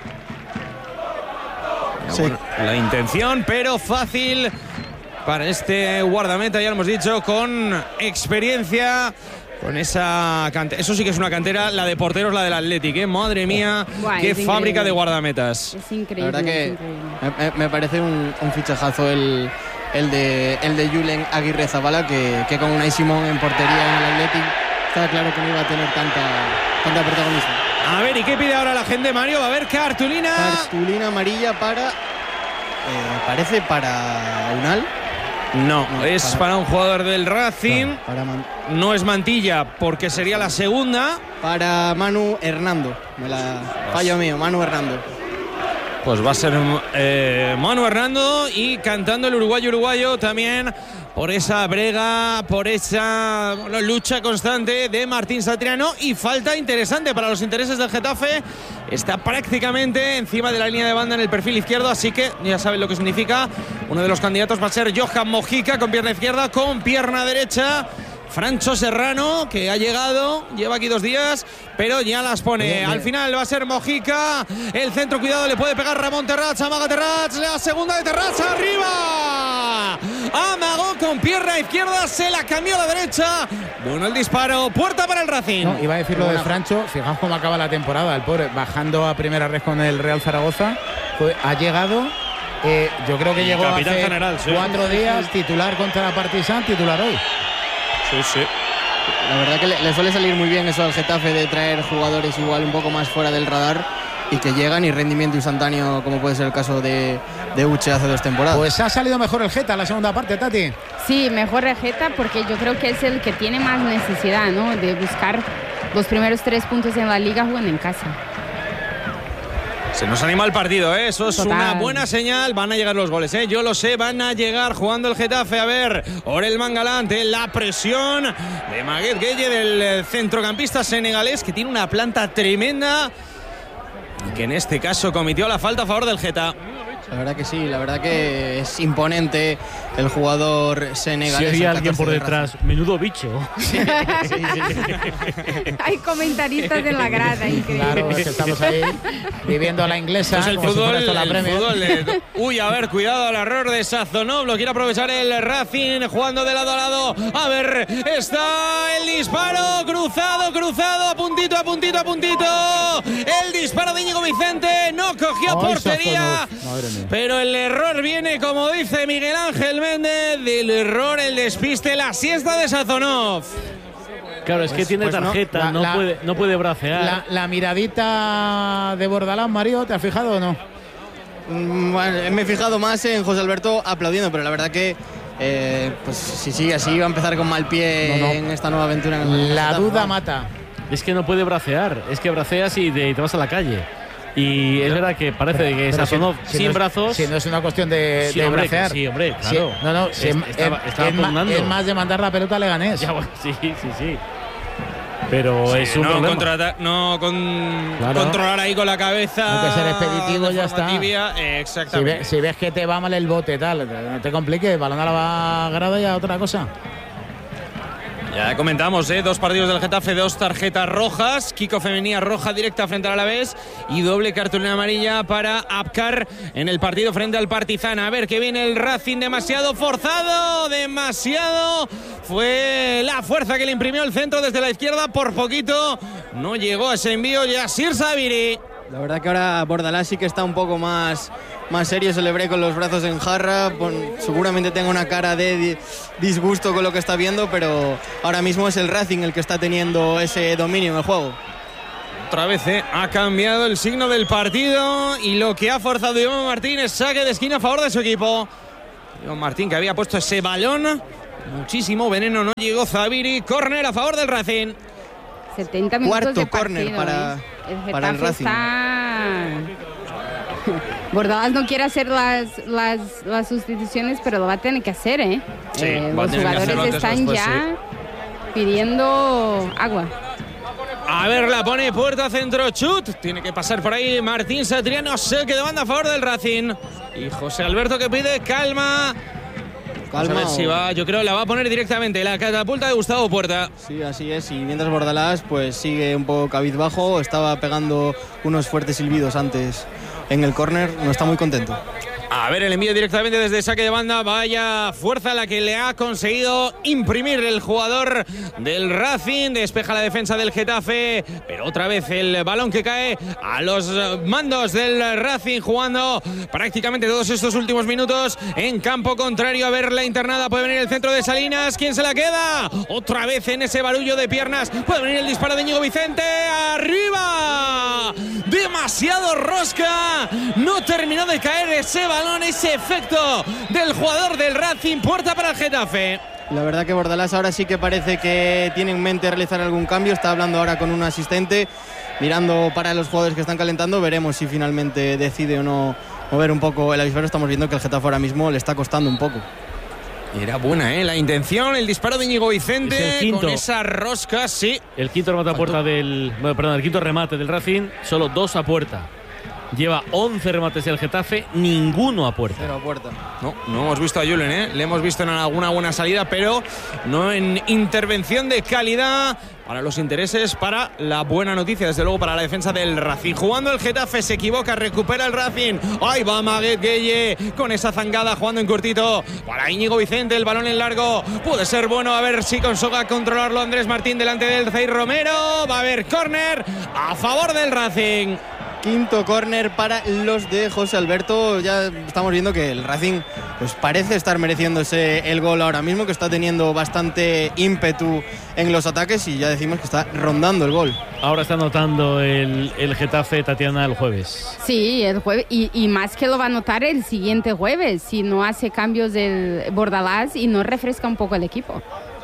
Sí. Bueno, la intención, pero fácil para este guardameta, ya lo hemos dicho, con experiencia, con esa cantera. Eso sí que es una cantera, la de porteros, la del Athletic, ¿eh? Madre mía, Buah, qué fábrica increíble de guardametas. Es increíble. La verdad que increíble. Me, me parece un, un fichajazo el, el de el de Julen Aguirre Zabala, que, que con Unai Simón en portería en el Athletic estaba claro que no iba a tener tanta, tanta protagonismo. A ver, ¿y qué pide ahora la gente, Mario? Va a haber cartulina. Cartulina amarilla para... Eh, parece para Unal. No, no es para, para un jugador del Racing. No, para Man... no es Mantilla, porque sería la segunda. Para Manu Hernando. Me la... Fallo mío, Manu Hernando. Pues va a ser eh, Manu Hernando, y cantando el uruguayo uruguayo también por esa brega, por esa bueno, lucha constante de Martín Satriano, y falta interesante para los intereses del Getafe. Está prácticamente encima de la línea de banda en el perfil izquierdo, así que ya saben lo que significa. Uno de los candidatos va a ser Johan Mojica, con pierna izquierda, con pierna derecha. Francho Serrano, que ha llegado, lleva aquí dos días, pero ya las pone. Bien, bien. Al final va a ser Mojica, el centro, cuidado, le puede pegar Ramón Terrats, amaga Terrats, la segunda de Terrats, arriba. Amagó con pierna izquierda, se la cambió a la derecha. Bueno, el disparo, puerta para el Racing. No, iba a decir lo de Francho, fijaos cómo acaba la temporada, el pobre, bajando a primera red con el Real Zaragoza, pues, ha llegado... Eh, yo creo que llegó hace general, sí. cuatro días, titular contra la Partizan, titular hoy. Sí, sí. La verdad que le, le suele salir muy bien eso al Getafe, de traer jugadores igual un poco más fuera del radar y que llegan y rendimiento instantáneo, como puede ser el caso de, de Uche hace dos temporadas. Pues ha salido mejor el Geta en la segunda parte, Tati. Sí, mejor el Geta, porque yo creo que es el que tiene más necesidad, ¿no?, de buscar los primeros tres puntos en la liga jugando en casa. Se nos anima el partido, ¿eh? Eso es Total. Una buena señal. Van a llegar los goles, ¿eh? Yo lo sé, van a llegar jugando el Getafe. A ver, Orel Mangalante, la presión de Maguette Gueye, del centrocampista senegalés, que tiene una planta tremenda y que en este caso cometió la falta a favor del Geta. La verdad que sí, la verdad que es imponente el jugador senegalés. Si hay alguien por detrás, menudo bicho. Sí, sí, sí. Hay comentaristas en la grada, increíble. Claro, es que estamos ahí viviendo a la inglesa. Pues el fútbol, si la el fútbol de... Uy, a ver, cuidado al error de Sazonov. Lo quiere aprovechar el Racing, jugando de lado a lado. A ver, está el disparo, cruzado, cruzado, a puntito, a puntito, a puntito. El disparo de Íñigo Vicente, no cogió Ay, portería. Pero el error viene, como dice Miguel Ángel Méndez, del error, el despiste, la siesta de Sazonov. Claro, es pues, que tiene pues tarjeta, no, la, no, puede, no puede bracear. La, la miradita de Bordalás, Mario, ¿te has fijado o no? Bueno, me he fijado más en José Alberto aplaudiendo, pero la verdad que eh, pues si sigue así va a empezar con mal pie no, no. en esta nueva aventura. En la duda mata. Es que no puede bracear, es que braceas y te, te vas a la calle. Y es verdad que parece pero, que Sazonov si, sin si no brazos. Es, si no es una cuestión de, sí, de hombre, bracear. Sí, hombre, claro. Sí, no, no, si es, es, estaba, estaba es, más, es más de mandar la pelota a Leganés. Ya, bueno, sí, sí, sí. Pero sí, es un no, problema. No con, claro. controlar ahí con la cabeza. Hay que ser expeditivo, ya está. Tibia, eh, exactamente. Si, ve, si ves que te va mal el bote, tal, no te compliques, balón a la grada y a otra cosa. Ya comentamos, ¿eh? Dos partidos del Getafe, dos tarjetas rojas. Kiko Femenía roja directa frente al Alavés y doble cartulina amarilla para Abkar en el partido frente al Partizan. A ver que viene el Racing, demasiado forzado, demasiado. Fue la fuerza que le imprimió el centro desde la izquierda, por poquito no llegó a ese envío Yassir Sabiri. La verdad que ahora Bordalás sí que está un poco más, más serio, celebré con los brazos en jarra, pon, seguramente tenga una cara de di, disgusto con lo que está viendo, pero ahora mismo es el Racing el que está teniendo ese dominio en el juego. Otra vez eh, ha cambiado el signo del partido y lo que ha forzado Iván Martín es saque de esquina a favor de su equipo. Iván Martín que había puesto ese balón, muchísimo veneno, no llegó Zabiri, córner a favor del Racing. setenta minutos Cuarto de partido, córner para, ¿eh? el para el Racing. Está... Bordalás no quiere hacer las, las, las sustituciones, pero lo va a tener que hacer, ¿eh? Sí, eh va a los tener que hacerlo jugadores antes o están después, ya sí. pidiendo agua. A ver, la pone puerta, centro, chut. Tiene que pasar por ahí Martín Satriano, saque de banda a favor del Racing. Y José Alberto que pide calma. Vamos a ver si va, yo creo la va a poner directamente la catapulta de Gustavo Puerta. Sí, así es, y mientras Bordalás pues sigue un poco cabizbajo, estaba pegando unos fuertes silbidos antes en el córner, no está muy contento. A ver el envío directamente desde saque de banda, vaya fuerza la que le ha conseguido imprimir el jugador del Racing, despeja la defensa del Getafe, pero otra vez el balón que cae a los mandos del Racing, jugando prácticamente todos estos últimos minutos en campo contrario. A ver la internada, puede venir el centro de Salinas, ¿quién se la queda? Otra vez en ese barullo de piernas, puede venir el disparo de Íñigo Vicente, arriba, demasiado rosca, no terminó de caer ese balón. Ese efecto del jugador del Racing, puerta para el Getafe. La verdad que Bordalás ahora sí que parece que tiene en mente realizar algún cambio, está hablando ahora con un asistente, mirando para los jugadores que están calentando, veremos si finalmente decide o no mover un poco el avispero. Estamos viendo que el Getafe ahora mismo le está costando un poco. Y era buena, ¿eh? La intención, el disparo de Íñigo Vicente, el con esa rosca, sí. El quinto remate a puerta del, bueno, perdón, el quinto remate del Racing, solo dos a puerta. Lleva once remates el Getafe, ninguno a puerta. Cero a puerta. No, no hemos visto a Julen, ¿eh? Le hemos visto en alguna buena salida, pero no en intervención de calidad para los intereses, para la buena noticia, desde luego para la defensa del Racing. Jugando el Getafe, se equivoca, recupera el Racing. Ahí va Maguet Gueye con esa zangada, jugando en cortito para Íñigo Vicente, el balón en largo. Puede ser bueno, a ver si consiga controlarlo Andrés Martín delante del Zey Romero. Va a haber córner a favor del Racing. Quinto córner para los de José Alberto. Ya estamos viendo que el Racing pues parece estar mereciéndose el gol ahora mismo, que está teniendo bastante ímpetu en los ataques y ya decimos que está rondando el gol. Ahora está anotando el, el Getafe, Tatiana, el jueves. Sí, el jueves, y, y más que lo va a notar el siguiente jueves, si no hace cambios del Bordalás y no refresca un poco el equipo.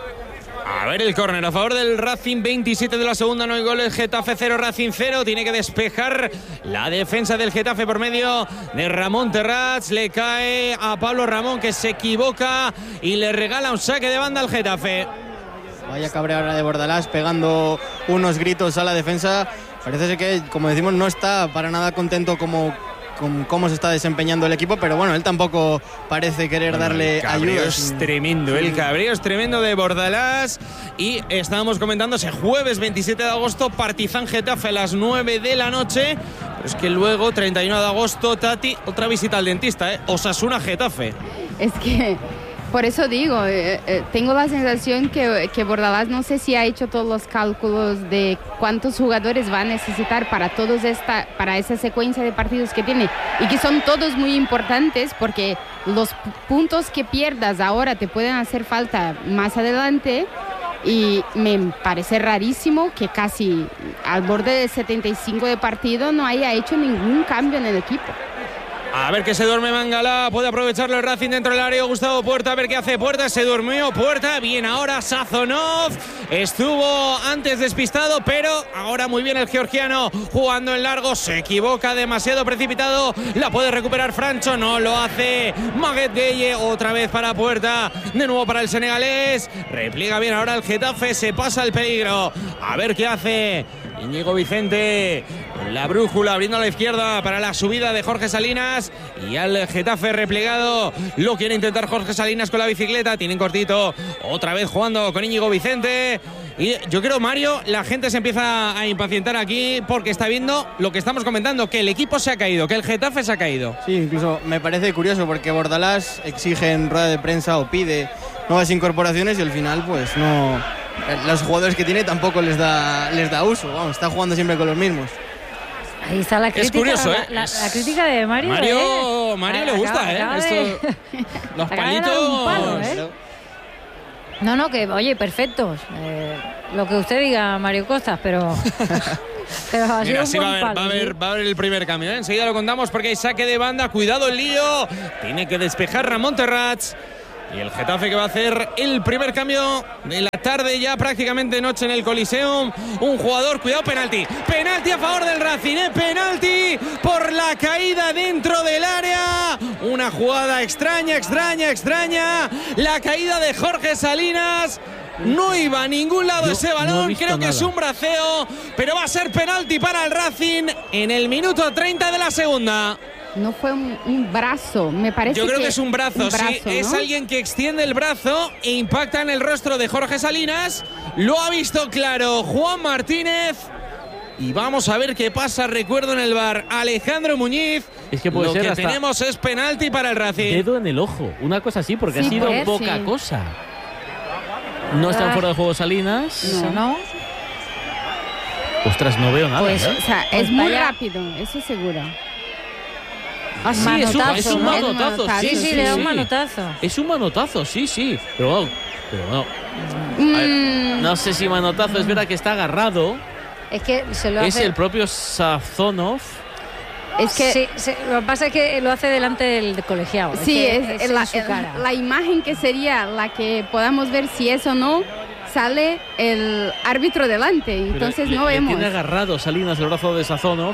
A ver el córner a favor del Racing, veintisiete de la segunda, no hay goles, Getafe cero, Racing cero. Tiene que despejar la defensa del Getafe por medio de Ramón Terrats. Le cae a Pablo Ramón, que se equivoca y le regala un saque de banda al Getafe. Vaya cabrera ahora de Bordalás, pegando unos gritos a la defensa. Parece ser que, como decimos, no está para nada contento como con cómo se está desempeñando el equipo, pero bueno, él tampoco parece querer bueno, darle ayuda. Es tremendo, sí. El cabreo es tremendo de Bordalás. Y estábamos comentando ese jueves veintisiete de agosto, Partizan Getafe a las nueve de la noche. Pero es que luego, treinta y uno de agosto, Tati, otra visita al dentista, ¿eh? Osasuna Getafe. Es que... Por eso digo, eh, eh, tengo la sensación que, que Bordalás no sé si ha hecho todos los cálculos de cuántos jugadores va a necesitar para, todos esta, para esa secuencia de partidos que tiene y que son todos muy importantes porque los puntos que pierdas ahora te pueden hacer falta más adelante y me parece rarísimo que casi al borde del setenta y cinco de partido no haya hecho ningún cambio en el equipo. A ver que se duerme Mangala, puede aprovecharlo el Racing dentro del área. Gustavo Puerta, a ver qué hace Puerta, se durmió Puerta, bien ahora Sazonov, estuvo antes despistado, pero ahora muy bien el georgiano jugando en largo, se equivoca demasiado precipitado, la puede recuperar Francho, no lo hace Maguet Gueye, otra vez para Puerta, de nuevo para el senegalés, repliega bien ahora el Getafe, se pasa el peligro, a ver qué hace Íñigo Vicente, la brújula abriendo a la izquierda para la subida de Jorge Salinas y al Getafe replegado. Lo quiere intentar Jorge Salinas con la bicicleta, tienen cortito, otra vez jugando con Íñigo Vicente. Y yo creo, Mario, la gente se empieza a impacientar aquí porque está viendo lo que estamos comentando, que el equipo se ha caído, que el Getafe se ha caído. Sí, incluso me parece curioso porque Bordalás exige en rueda de prensa o pide nuevas incorporaciones y al final pues no, los jugadores que tiene tampoco les da, les da uso, vamos, está jugando siempre con los mismos. Ahí está la crítica. Es curioso, ¿eh? La, la, la crítica de Mario. Mario, ¿eh? Mario le gusta, acaba, ¿eh? acaba Esto, de... los acaba de dar un palitos. palo, ¿eh? No, no, que oye, perfectos. Eh, lo que usted diga, Mario Costas, pero. pero ha Mira, sido sí un va a, buen haber, palo, va, a haber, ¿sí? va a haber el primer cambio, ¿eh? Enseguida lo contamos porque hay saque de banda. Cuidado el lío. Tiene que despejar Ramón Terrats. Y el Getafe que va a hacer el primer cambio de la tarde, ya prácticamente noche en el Coliseum. Un jugador, cuidado, penalti. Penalti a favor del Racing, ¿eh? Penalti por la caída dentro del área. Una jugada extraña, extraña, extraña. La caída de Jorge Salinas. No iba a ningún lado Yo ese balón, no creo que nada. es un braceo, pero va a ser penalti para el Racing en el minuto treinta de la segunda. No fue un, un brazo, me parece. Yo creo que, que es un brazo, un brazo sí. ¿no? Es alguien que extiende el brazo e impacta en el rostro de Jorge Salinas. Lo ha visto claro Juan Martínez. Y vamos a ver qué pasa. Recuerdo en el bar Alejandro Muñiz. Es que puede Lo ser que hasta tenemos es penalti para el Racing. dedo en el ojo, una cosa así, porque Sí, ha sido pues, poca sí. cosa. No están Ah. fuera de juego Salinas. Eso no. Ostras, no veo nada. Pues, ¿eh? O sea, Pues es muy vaya- rápido, eso seguro. Ah, sí, es un, manotazo, es un ¿no? manotazo. Sí, Sí, sí, le da un sí. manotazo. Es un manotazo, sí, sí. Pero, bueno, pero no. A ver, Mm, no sé si manotazo, es verdad que está agarrado. Es que se lo Es hace. el propio Sazonov. es que Sí, sí, lo que pasa es que lo hace delante del colegiado. sí, que es, es la, en su cara. la imagen que sería la que podamos ver si es o no, sale el árbitro delante, entonces Pero no le- le vemos. Tiene agarrado Salinas el brazo de Sazonov.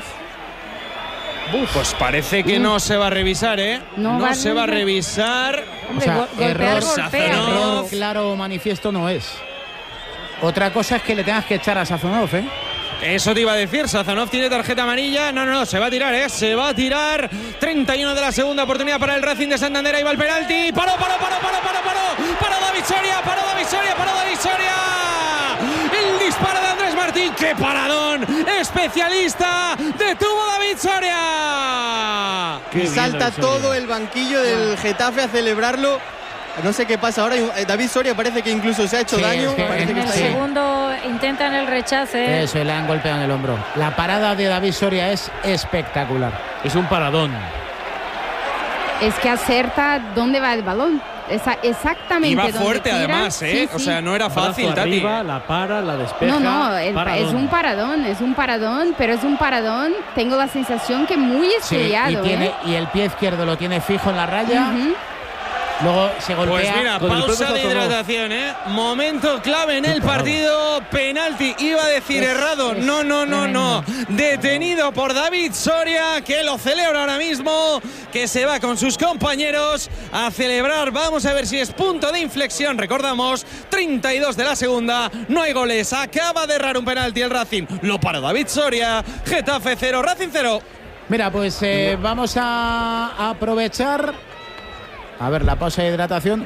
Pues parece que no se va a revisar, ¿eh? No No, va a se va a revisar. revisar. O sea, Go- golpear, error, golpea. error claro manifiesto no es. Otra cosa es que le tengas que echar a Sazonov, ¿eh? Eso te iba a decir, Sazonov tiene tarjeta amarilla. No, no, no, se va a tirar, ¿eh? Se va a tirar. treinta y uno de la segunda oportunidad para el Racing de Santander. Ahí va el penalti. Paró, paró, paró, paró, paró, paró. Paró David Soria, paró David Soria, paró David Soria. El disparo de Andrés Martín. ¡Qué paradón! Especialista. Detuvo David Soria. Y salta todo el banquillo del Getafe a celebrarlo. No sé qué pasa ahora. eh, David Soria parece que incluso se ha hecho Sí, daño. es que Parece en que En el está ahí. segundo intentan el rechace. Eso, y le han golpeado en el hombro. La parada de David Soria es espectacular. Es un paradón. Es que acerta dónde va el balón. Esa- exactamente. Y va donde fuerte tira. además, ¿eh? Sí, O sí. sea, no era fácil, Brazo Tati. arriba, la para, la despeja. No, no, el- paradón. es un paradón, es un paradón, pero es un paradón. Tengo la sensación que muy Sí, estudiado. y, tiene, ¿eh? y el pie izquierdo lo tiene fijo en la raya. Ujú. Luego se golpea. Pues mira, con el pausa propio de Sazonov. hidratación, ¿eh? Momento clave en el partido. Penalti, iba a decir Es- errado. es No, no, no, no. tremendo. Detenido por David Soria, que lo celebra ahora mismo, que se va con sus compañeros a celebrar. Vamos a ver si es punto de inflexión. Recordamos, treinta y dos de la segunda. No hay goles. Acaba de errar un penalti el Racing. Lo para David Soria. Getafe cero, Racing cero. Mira, pues eh, vamos a aprovechar. A ver, la pausa de hidratación.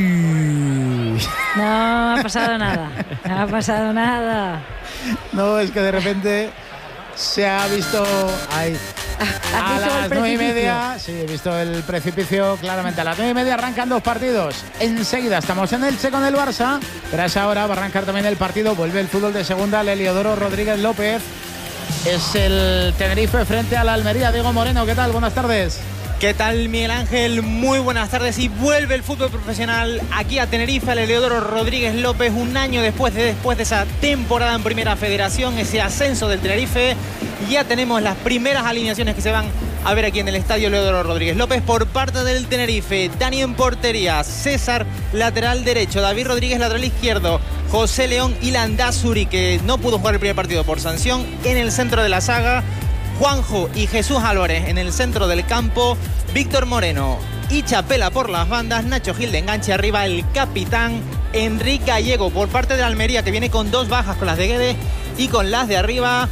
Uy. No ha pasado nada. No ha pasado nada. No, es que de repente se ha visto ahí. ¿Has A visto el las nueve y precipicio? media, sí, he visto el precipicio claramente. A las nueve y media arrancan dos partidos. Enseguida estamos en Elche con el Barça, pero a esa hora va a arrancar también el partido. Vuelve el fútbol de segunda, el Heliodoro Rodríguez López. Es el Tenerife frente a la Almería. Diego Moreno, ¿qué tal? Buenas tardes. ¿Qué tal, Miguel Ángel? Muy buenas tardes. Y vuelve el fútbol profesional aquí a Tenerife, al Heliodoro Rodríguez López, un año después de, después de esa temporada en Primera Federación, ese ascenso del Tenerife. Ya tenemos las primeras alineaciones que se van a ver aquí en el estadio Heliodoro Rodríguez López por parte del Tenerife. Dani en portería, César lateral derecho, David Rodríguez lateral izquierdo, José León y Landázuri, que no pudo jugar el primer partido por sanción, en el centro de la saga. Juanjo y Jesús Álvarez en el centro del campo, Víctor Moreno y Chapela por las bandas, Nacho Gil de enganche arriba, el capitán Enrique Gallego por parte de la Almería, que viene con dos bajas, con las de Guedes y con las de arriba,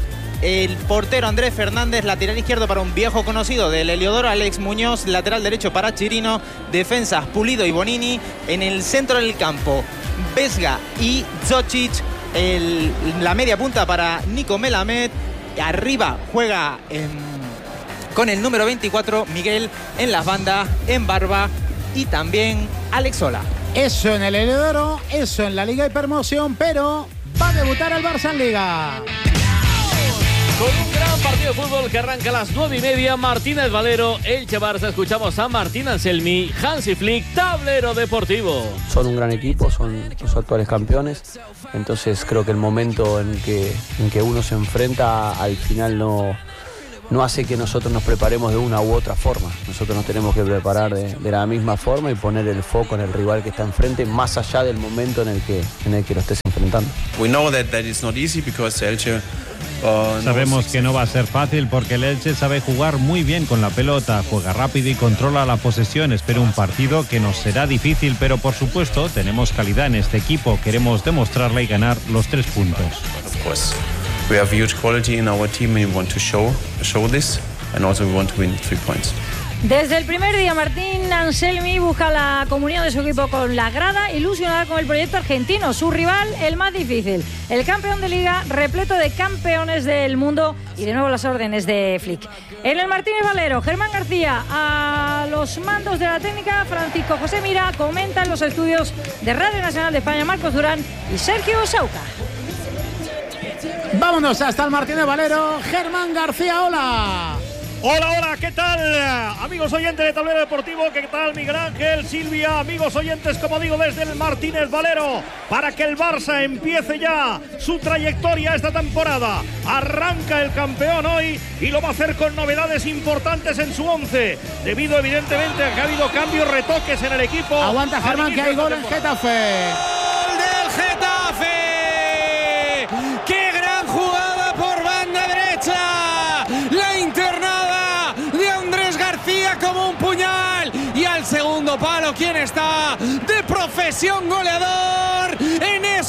el portero Andrés Fernández, lateral izquierdo para un viejo conocido del Heliodoro, Alex Muñoz, lateral derecho para Chirino, defensas Pulido y Bonini, en el centro del campo Vesga y Zocic, el, la media punta para Nico Melamed, arriba juega en, con el número veinticuatro Miguel, en las bandas, en Barba y también Alex Sola. Eso en el Heliodoro, eso en la Liga Hipermoción, pero va a debutar el Barça en Liga. Con un gran partido de fútbol que arranca a las nueve y media, Martínez Valero, Elche Barça. Escuchamos a Martín Anselmi, Hansi Flick, Tablero Deportivo. Son un gran equipo, son los actuales campeones, entonces creo que el momento en que, en que uno se enfrenta al final no, no hace que nosotros nos preparemos de una u otra forma. Nosotros nos tenemos que preparar de, de la misma forma y poner el foco en el rival que está enfrente, más allá del momento en el que, en el que lo estés enfrentando. We know that that is not easy because Elche Uh, Sabemos que no va a ser fácil porque el Elche sabe jugar muy bien con la pelota, juega rápido y controla la posesión. Espero un partido que nos será difícil, pero por supuesto tenemos calidad en este equipo. Queremos demostrarla y ganar los tres puntos. Of course, we have huge quality in our team and we want to show show this, and also we want to win three points. Desde el primer día, Martín Anselmi busca la comunión de su equipo con la grada, ilusionada con el proyecto argentino, su rival, el más difícil, el campeón de Liga, repleto de campeones del mundo y de nuevo las órdenes de Flick. En el Martínez Valero, Germán García a los mandos de la técnica, Francisco José Mira, comentan los estudios de Radio Nacional de España, Marcos Durán y Sergio Sauca. Vámonos hasta el Martínez Valero, Germán García, hola. Hola, hola, ¿qué tal? Amigos oyentes de Tablero Deportivo, ¿qué tal? Miguel Ángel, Silvia, amigos oyentes, como digo, desde el Martínez Valero, para que el Barça empiece ya su trayectoria esta temporada. Arranca el campeón hoy y lo va a hacer con novedades importantes en su once, debido evidentemente a que ha habido cambios, retoques en el equipo. Aguanta, Germán, que hay gol en Getafe. ¡Gol del Getafe! ¡Qué gran jugada por banda derecha! La internada de Andrés García como un puñal, y al segundo palo, ¿quién está? De profesión goleador, Enes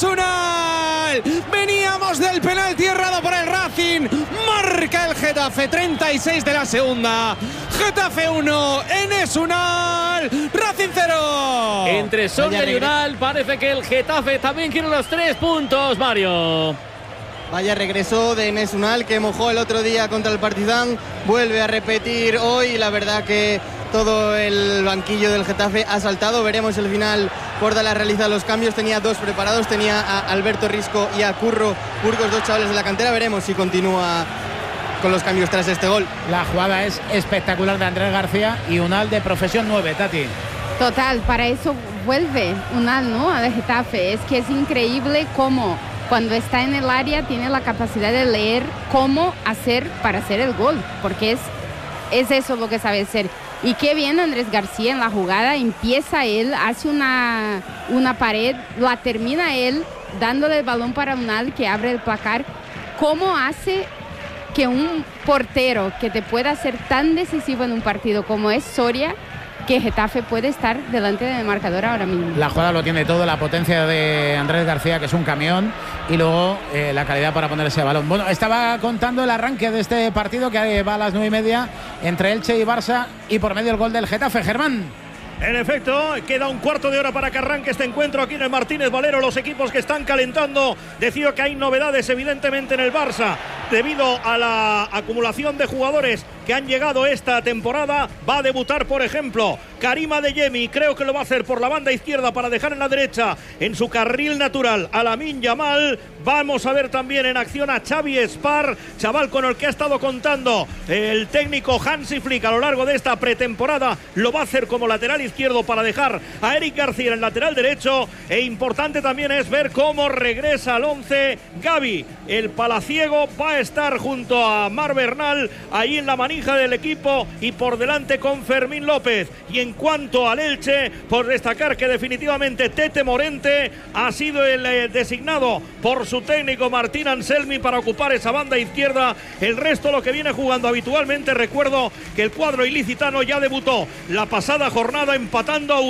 Unal. Veníamos del penalti errado por el Racing, marca el Getafe, treinta y seis de la segunda. Getafe uno, Enes Unal, Racing cero. Entre Soria y Unal parece que el Getafe también quiere los tres puntos, Mario. Vaya regreso de Enes Unal, que mojó el otro día contra el Partizan, vuelve a repetir hoy. La verdad que todo el banquillo del Getafe ha saltado. Veremos el final. Bordalás realiza los cambios, tenía dos preparados, tenía a Alberto Risco y a Curro Burgos, dos chavales de la cantera. Veremos si continúa con los cambios tras este gol. La jugada es espectacular de Andrés García y Unal de profesión nueve, Tati. Total, para eso vuelve Unal, ¿no?, a Getafe. Es que es increíble cómo cuando está en el área tiene la capacidad de leer cómo hacer para hacer el gol, porque es, es eso lo que sabe hacer. Y qué bien Andrés García en la jugada, empieza él, hace una, una pared, la termina él, dándole el balón para Unal, que abre el placar. ¿Cómo hace que un portero que te pueda ser tan decisivo en un partido como es Soria, que Getafe puede estar delante del marcador ahora mismo? La jugada lo tiene todo, la potencia de Andrés García, que es un camión, y luego eh, la calidad para poner ese balón. Bueno, estaba contando el arranque de este partido que va a las nueve y media entre Elche y Barça, y por medio el gol del Getafe. Germán. En efecto, queda un cuarto de hora para que arranque este encuentro aquí en el Martínez Valero. Los equipos que están calentando. Decía que hay novedades evidentemente en el Barça debido a la acumulación de jugadores que han llegado esta temporada. Va a debutar, por ejemplo, Karim Adeyemi. Creo que lo va a hacer por la banda izquierda para dejar en la derecha, en su carril natural, a Lamine Yamal. Vamos a ver también en acción a Xavi Espar, chaval con el que ha estado contando el técnico Hansi Flick a lo largo de esta pretemporada. Lo va a hacer como lateral izquierdo para dejar a Eric García en el lateral derecho. E importante también es ver cómo regresa al once Gavi. El palaciego va a estar junto a Mar Bernal ahí en la manija del equipo, y por delante con Fermín López. Y en cuanto al Elche, por destacar que definitivamente Tete Morente ha sido el eh, designado por su técnico Martín Anselmi para ocupar esa banda izquierda. El resto lo que viene jugando habitualmente. Recuerdo que el cuadro ilicitano ya debutó la pasada jornada empatando a uno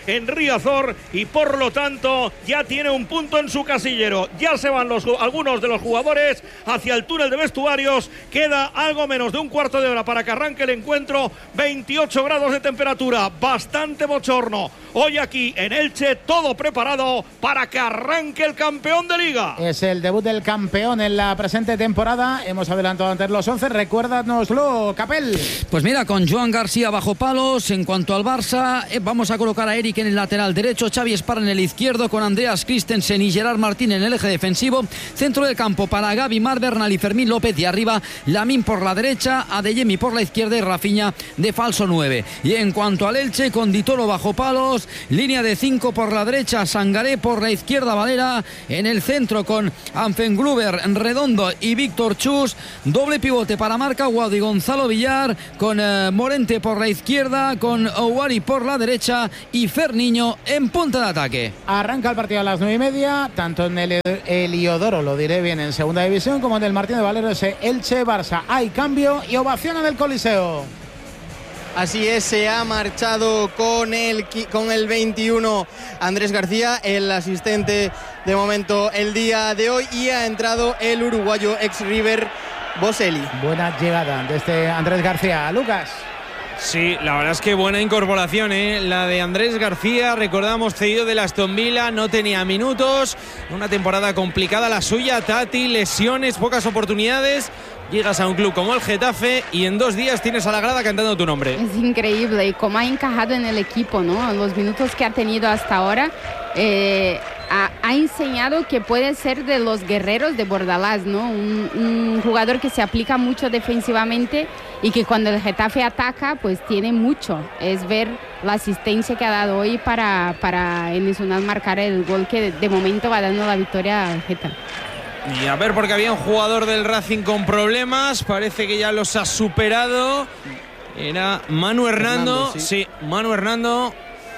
en Riazor y por lo tanto ya tiene un punto en su casillero. Ya se van los, algunos de los jugadores hacia el túnel de vestuarios. Queda algo menos de un cuarto de hora para que arranque el encuentro. veintiocho grados de temperatura, bastante bochorno. Hoy aquí en Elche, todo preparado para que arranque el campeón de Liga. Es el debut del campeón en la presente temporada. Hemos adelantado antes los once. Recuérdanoslo, Capel. Pues mira, con Joan García bajo palos. En cuanto al Barça, eh, vamos a colocar a Eric en el lateral derecho, Xavi Esparra en el izquierdo, con Andreas Christensen y Gerard Martín en el eje defensivo. Centro del campo para Gavi, Mar Bernal y Fermín López. Y arriba, Lamine por la derecha, Adeyemi por la izquierda y Rafinha de falso nueve. Y en cuanto al Elche, con Ditolo bajo palos, línea de cinco por la derecha, Sangaré por la izquierda, Valera en el centro con Anfengruber, Redondo y Víctor Chus. Doble pivote para Marca Guado y Gonzalo Villar, con eh, Morente por la izquierda, con Ouari por la derecha y Ferniño en punta de ataque. Arranca el partido a las nueve y media, tanto en el Heliodoro, lo diré bien, en segunda división, como en el Martín de Valero, ese Elche-Barça. Hay cambio y ovación en el Coliseo. Así es, se ha marchado con el, con el veintiuno Andrés García, el asistente de momento el día de hoy, y ha entrado el uruguayo ex River, Boselli. Buena llegada de este Andrés García. Lucas. Sí, la verdad es que buena incorporación, ¿eh? La de Andrés García, recordamos, cedido del Aston Villa, no tenía minutos, una temporada complicada la suya, Tati, lesiones, pocas oportunidades. Llegas a un club como el Getafe y en dos días tienes a la grada cantando tu nombre. Es increíble y cómo ha encajado en el equipo, ¿no? Los minutos que ha tenido hasta ahora, eh, ha, ha enseñado que puede ser de los guerreros de Bordalás, ¿no? Un, un jugador que se aplica mucho defensivamente y que cuando el Getafe ataca, pues tiene mucho. Es ver la asistencia que ha dado hoy para, para Enes Unal marcar el gol que de, de momento va dando la victoria al Getafe. Y a ver, porque había un jugador del Racing con problemas, parece que ya los ha superado. Era Manu Hernando, Hernando sí. sí, Manu Hernando.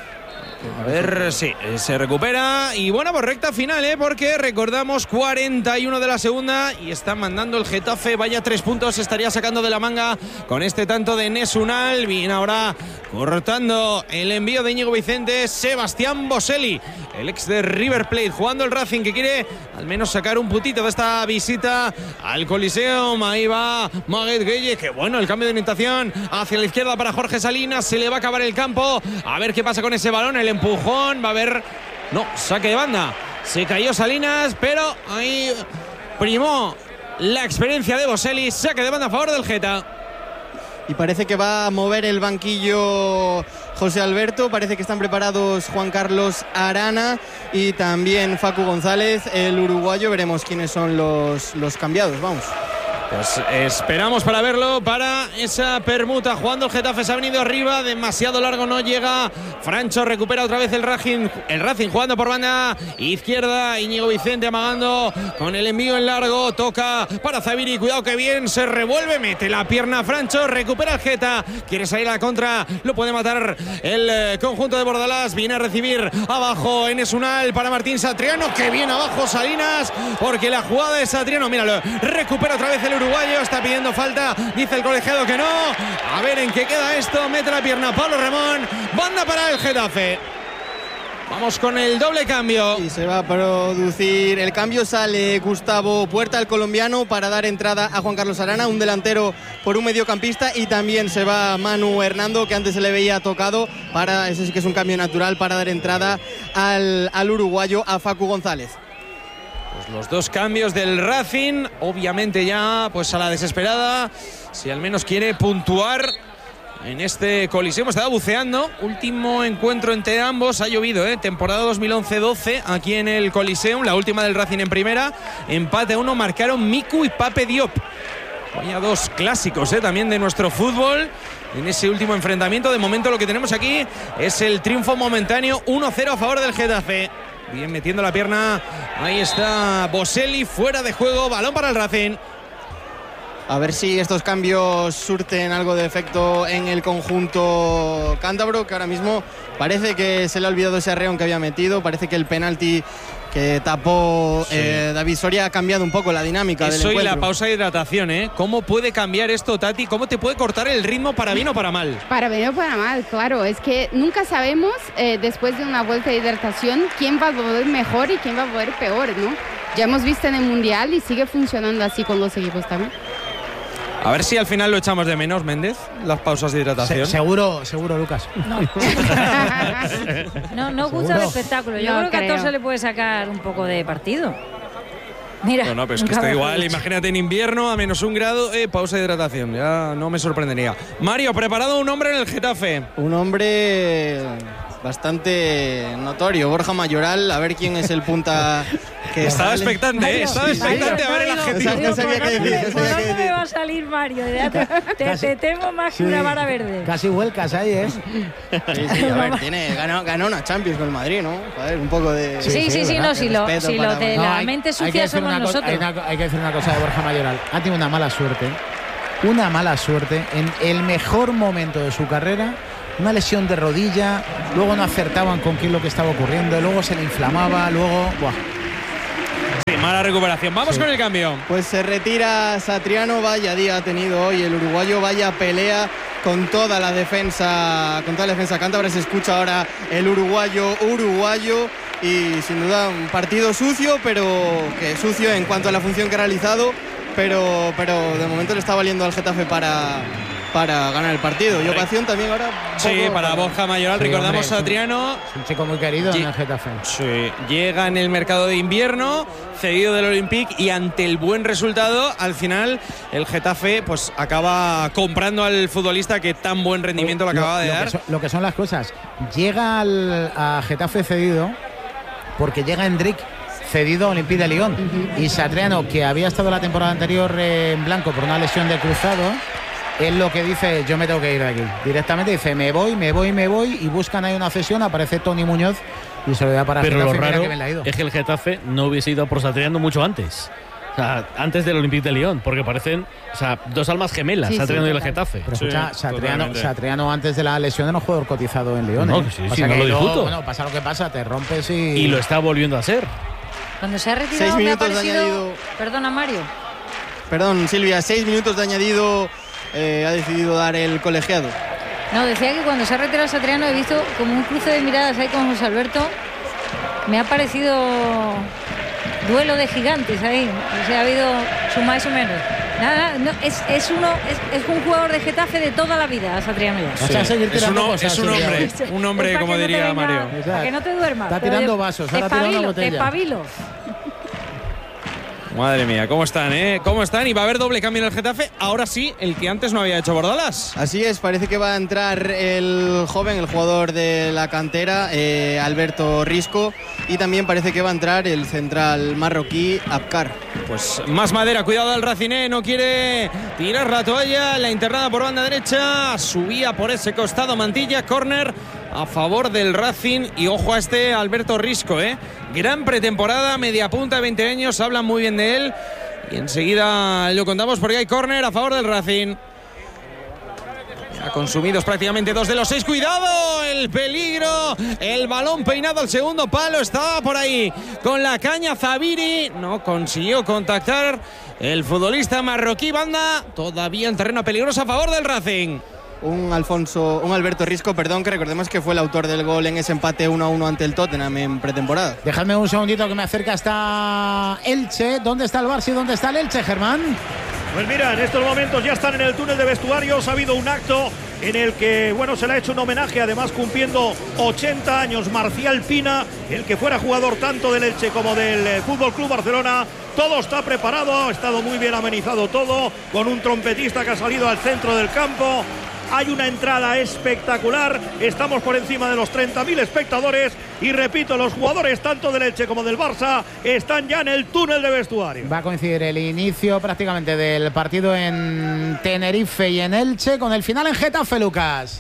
A ver, sí, se recupera. Y bueno, pues recta final, ¿eh? Porque recordamos cuarenta y uno de la segunda y está mandando el Getafe. Vaya tres puntos estaría sacando de la manga con este tanto de Enes Unal. Bien, ahora cortando el envío de Íñigo Vicente, Sebastián Boselli, el ex de River Plate, jugando el Racing, que quiere al menos sacar un putito de esta visita al Coliseum. Ahí va Maguet Gueye, que bueno, el cambio de orientación hacia la izquierda para Jorge Salinas. Se le va a acabar el campo. A ver qué pasa con ese balón. El empujón, va a haber... No, saque de banda. Se cayó Salinas, pero ahí primó la experiencia de Boselli. Saque de banda a favor del Geta. Y parece que va a mover el banquillo José Alberto. Parece que están preparados Juan Carlos Arana y también Facu González, el uruguayo. Veremos quiénes son los, los cambiados. Vamos. Pues esperamos para verlo, para esa permuta. Jugando el Getafe, se ha venido arriba, demasiado largo, no llega. Francho recupera otra vez el Racing, el Racing jugando por banda izquierda. Íñigo Vicente amagando con el envío en largo. Toca para Zaviri, cuidado que bien, se revuelve, mete la pierna Francho, recupera el Geta. Quiere salir a la contra, lo puede matar el eh, conjunto de Bordalás. Viene a recibir abajo Enes Unal para Martín Satriano, que bien abajo Salinas, porque la jugada de Satriano, míralo, recupera otra vez el uruguayo, está pidiendo falta, dice el colegiado que no. A ver en qué queda esto, mete la pierna Pablo Ramón, banda para el Getafe. Vamos con el doble cambio. Y se va a producir el cambio, sale Gustavo Puerta, el colombiano, para dar entrada a Juan Carlos Arana, un delantero por un mediocampista, y también se va Manu Hernando, que antes se le veía tocado, para, ese sí que es un cambio natural, para dar entrada al, al uruguayo, a Facu González. Pues los dos cambios del Racing, obviamente ya pues a la desesperada, si al menos quiere puntuar en este Coliseo. Estaba buceando, último encuentro entre ambos, ha llovido, ¿eh? Temporada dos mil once doce aquí en el Coliseum, la última del Racing en primera, empate a uno, marcaron Miku y Pape Diop. Vaya dos clásicos, ¿eh? También de nuestro fútbol en ese último enfrentamiento. De momento lo que tenemos aquí es el triunfo momentáneo, uno cero a favor del Getafe. Bien metiendo la pierna, ahí está Boselli, fuera de juego, balón para el Racing. A ver si estos cambios surten algo de efecto en el conjunto cántabro, que ahora mismo parece que se le ha olvidado ese arreón que había metido. Parece que el penalti que tapó sí. eh, David Soria ha cambiado un poco la dinámica Eso del encuentro. Y la pausa de hidratación, ¿eh? ¿Cómo puede cambiar esto, Tati? ¿Cómo te puede cortar el ritmo para bien o para mal? Para bien o para mal, claro. Es que nunca sabemos, eh, después de una vuelta de hidratación, quién va a volver mejor y quién va a volver peor, ¿no? Ya hemos visto en el Mundial y sigue funcionando así con los equipos también. A ver si al final lo echamos de menos, Méndez, las pausas de hidratación. Se, seguro, seguro, Lucas. No, no, no gusta el espectáculo. Yo no creo que creo. a todos se le puede sacar un poco de partido. Mira. No, no, pero es que está igual. Dicho. Imagínate en invierno, a menos un grado, eh, pausa de hidratación. Ya no me sorprendería. Mario, preparado un hombre en el Getafe. Un hombre bastante notorio, Borja Mayoral, a ver quién es el punta que estaba sale. expectante, ¿eh? Estaba expectante a ver el adjetivo. No sabía qué decir. ¿Por dónde me va a salir Mario? Te, te, te temo más que sí. una vara verde. Casi vuelcas ahí, ¿eh? Sí, sí, a ver, tiene, ganó, ganó una Champions con el Madrid, ¿no? Joder, un poco de... Sí, sí, sí, sí no, si lo, si lo de no, la hay, mente sucia somos nosotros. Hay, una, hay que decir una cosa de Borja Mayoral. Ha tenido una mala suerte, una mala suerte en el mejor momento de su carrera. Una lesión de rodilla, luego no acertaban con qué es lo que estaba ocurriendo, luego se le inflamaba, luego... Buah. Sí, mala recuperación. Vamos sí. con el cambio. Pues se retira Satriano, vaya día ha tenido hoy el uruguayo, vaya pelea con toda la defensa, con toda la defensa cántabra. Se escucha ahora el uruguayo, uruguayo, y sin duda un partido sucio, pero que sucio en cuanto a la función que ha realizado, pero, pero de momento le está valiendo al Getafe para... para ganar el partido. Y ocasión también ahora... Sí, para Borja Mayoral. Sí, recordamos hombre, a Adriano. Es un chico muy querido en el Getafe. Sí, llega en el mercado de invierno, cedido del Olympique, y ante el buen resultado, al final el Getafe pues acaba comprando al futbolista que tan buen rendimiento le acababa de lo dar. Que son, lo que son las cosas. Llega al, a Getafe cedido porque llega Endrick cedido a Olympique de Lyon. Uh-huh. Y Satriano, que había estado la temporada anterior en blanco por una lesión de cruzado, es lo que dice, yo me tengo que ir de aquí. Directamente dice, me voy, me voy, me voy, y buscan ahí una cesión, aparece Tony Muñoz y se lo da para Pero Getafe. Pero lo raro que me la ha ido. es que el Getafe no hubiese ido por Satriano mucho antes. O sea, antes del Olympique de Lyon, porque parecen, o sea, dos almas gemelas, sí, Satriano sí, y el Getafe. Pero escucha, sí, Satriano, Satriano antes de la lesión era un jugador cotizado en Lyon. No, ¿eh? sí, o sí, sea no que lo discuto. Bueno, pasa lo que pasa, te rompes y... Y lo está volviendo a ser. Cuando se ha retirado me ha parecido... Perdona, Mario. Perdón, Silvia, seis minutos de añadido eh, ha decidido dar el colegiado. No, decía que cuando se ha retirado Satriano he visto como un cruce de miradas ahí con José Alberto. Me ha parecido duelo de gigantes ahí. O sea, ha habido su más o menos. Nada, no, es, es uno es, es un jugador de Getafe de toda la vida, Satriano ya. Sí. O sea, seguir tirando es, uno, cosas, es un hombre, un hombre como diría no Mario. Venga, para que no te duermas. Está tirando vasos, ahora tira una botella. Te pabilo. Madre mía, ¿cómo están, eh? ¿Cómo están? Y va a haber doble cambio en el Getafe. Ahora sí, el que antes no había hecho Bordalas. Así es, parece que va a entrar el joven, el jugador de la cantera, eh, Alberto Risco. Y también parece que va a entrar el central marroquí, Abkar. Pues más madera, cuidado al Raciné, no quiere tirar la toalla. La internada por banda derecha, subía por ese costado Mantilla, córner a favor del Racing. Y ojo a este Alberto Risco, eh. Gran pretemporada, media punta, veinte años, hablan muy bien de él. Y enseguida lo contamos porque hay córner a favor del Racing. Ya consumidos prácticamente dos de los seis. ¡Cuidado! El peligro. El balón peinado al segundo palo. Estaba por ahí con la caña Zabiri. No consiguió contactar el futbolista marroquí. Banda todavía en terreno peligroso a favor del Racing. Un Alfonso, un Alberto Risco, perdón, que recordemos que fue el autor del gol en ese empate uno a uno ante el Tottenham en pretemporada. Dejadme un segundito que me acerca hasta Elche. ¿Dónde está el Barça y dónde está el Elche, Germán? Pues mira, en estos momentos ya están en el túnel de vestuarios. Ha habido un acto en el que, bueno, se le ha hecho un homenaje, además cumpliendo ochenta años, Marcial Pina, el que fuera jugador tanto del Elche como del eh, Fútbol Club Barcelona. Todo está preparado, ha estado muy bien amenizado todo, con un trompetista que ha salido al centro del campo. Hay una entrada espectacular, estamos por encima de los treinta mil espectadores y repito, los jugadores tanto del Elche como del Barça están ya en el túnel de vestuario. Va a coincidir el inicio prácticamente del partido en Tenerife y en Elche con el final en Getafe, Lucas.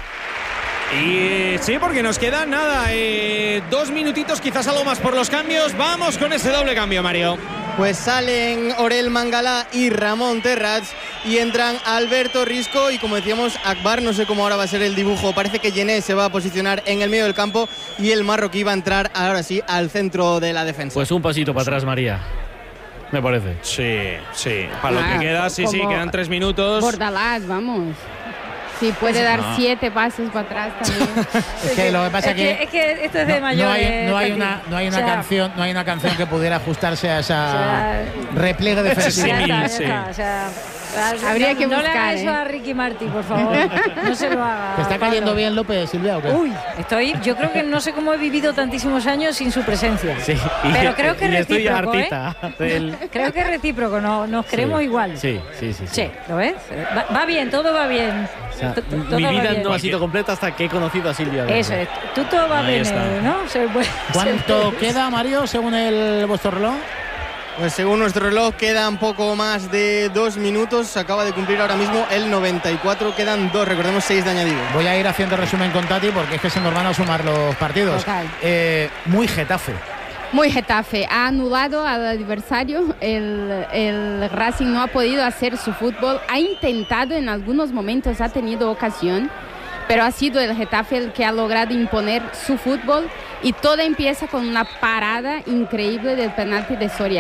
Y sí, porque nos quedan nada, eh, dos minutitos, quizás algo más por los cambios. Vamos con ese doble cambio, Mario. Pues salen Orel Mangala y Ramón Terrats y entran Alberto Risco y, como decíamos, Akbar. No sé cómo ahora va a ser el dibujo. Parece que Yené se va a posicionar en el medio del campo y el marroquí va a entrar ahora sí al centro de la defensa. Pues un pasito para atrás, María. Me parece. Sí, sí. Para Ah, lo que queda, sí, sí, quedan tres minutos. Bordalás, vamos. Sí, puede dar no. siete pasos para atrás también. Es que lo que pasa es que, que, es que esto es de no, mayor. no hay, no hay una, no hay una o sea, canción, no hay una canción que pudiera ajustarse a esa o sea, repliegue defensivo. Ya está, ya está, o sea, habría que buscar. No le haga ¿eh? eso a Ricky Martin, por favor. No se lo haga. ¿Te está cayendo Pablo. bien López, Silvia, o qué? Uy, estoy. Yo creo que no sé cómo he vivido tantísimos años sin su presencia. Sí, y, pero creo que es recíproco. ¿eh? Del... Creo que es recíproco, no, nos queremos sí, igual. Sí, sí, sí, sí. Sí, ¿lo ves? Va, va bien, todo va bien. O sea, mi vida no ha sido completa hasta que he conocido a Silvia. Eso es. Tú todo va bien, ¿no? Se puede, ¿Cuánto se queda, Mario, según el vuestro reloj? Pues según nuestro reloj quedan poco más de dos minutos. Se acaba de cumplir ahora mismo el noventa y cuatro. Quedan dos, recordemos seis de añadido. Voy a ir haciendo resumen con Tati porque es que se nos van a sumar los partidos. Okay. Eh, muy Getafe. Muy Getafe. Ha anulado al adversario. El, el Racing no ha podido hacer su fútbol. Ha intentado en algunos momentos, ha tenido ocasión. Pero ha sido el Getafe el que ha logrado imponer su fútbol y todo empieza con una parada increíble del penalti de Soria.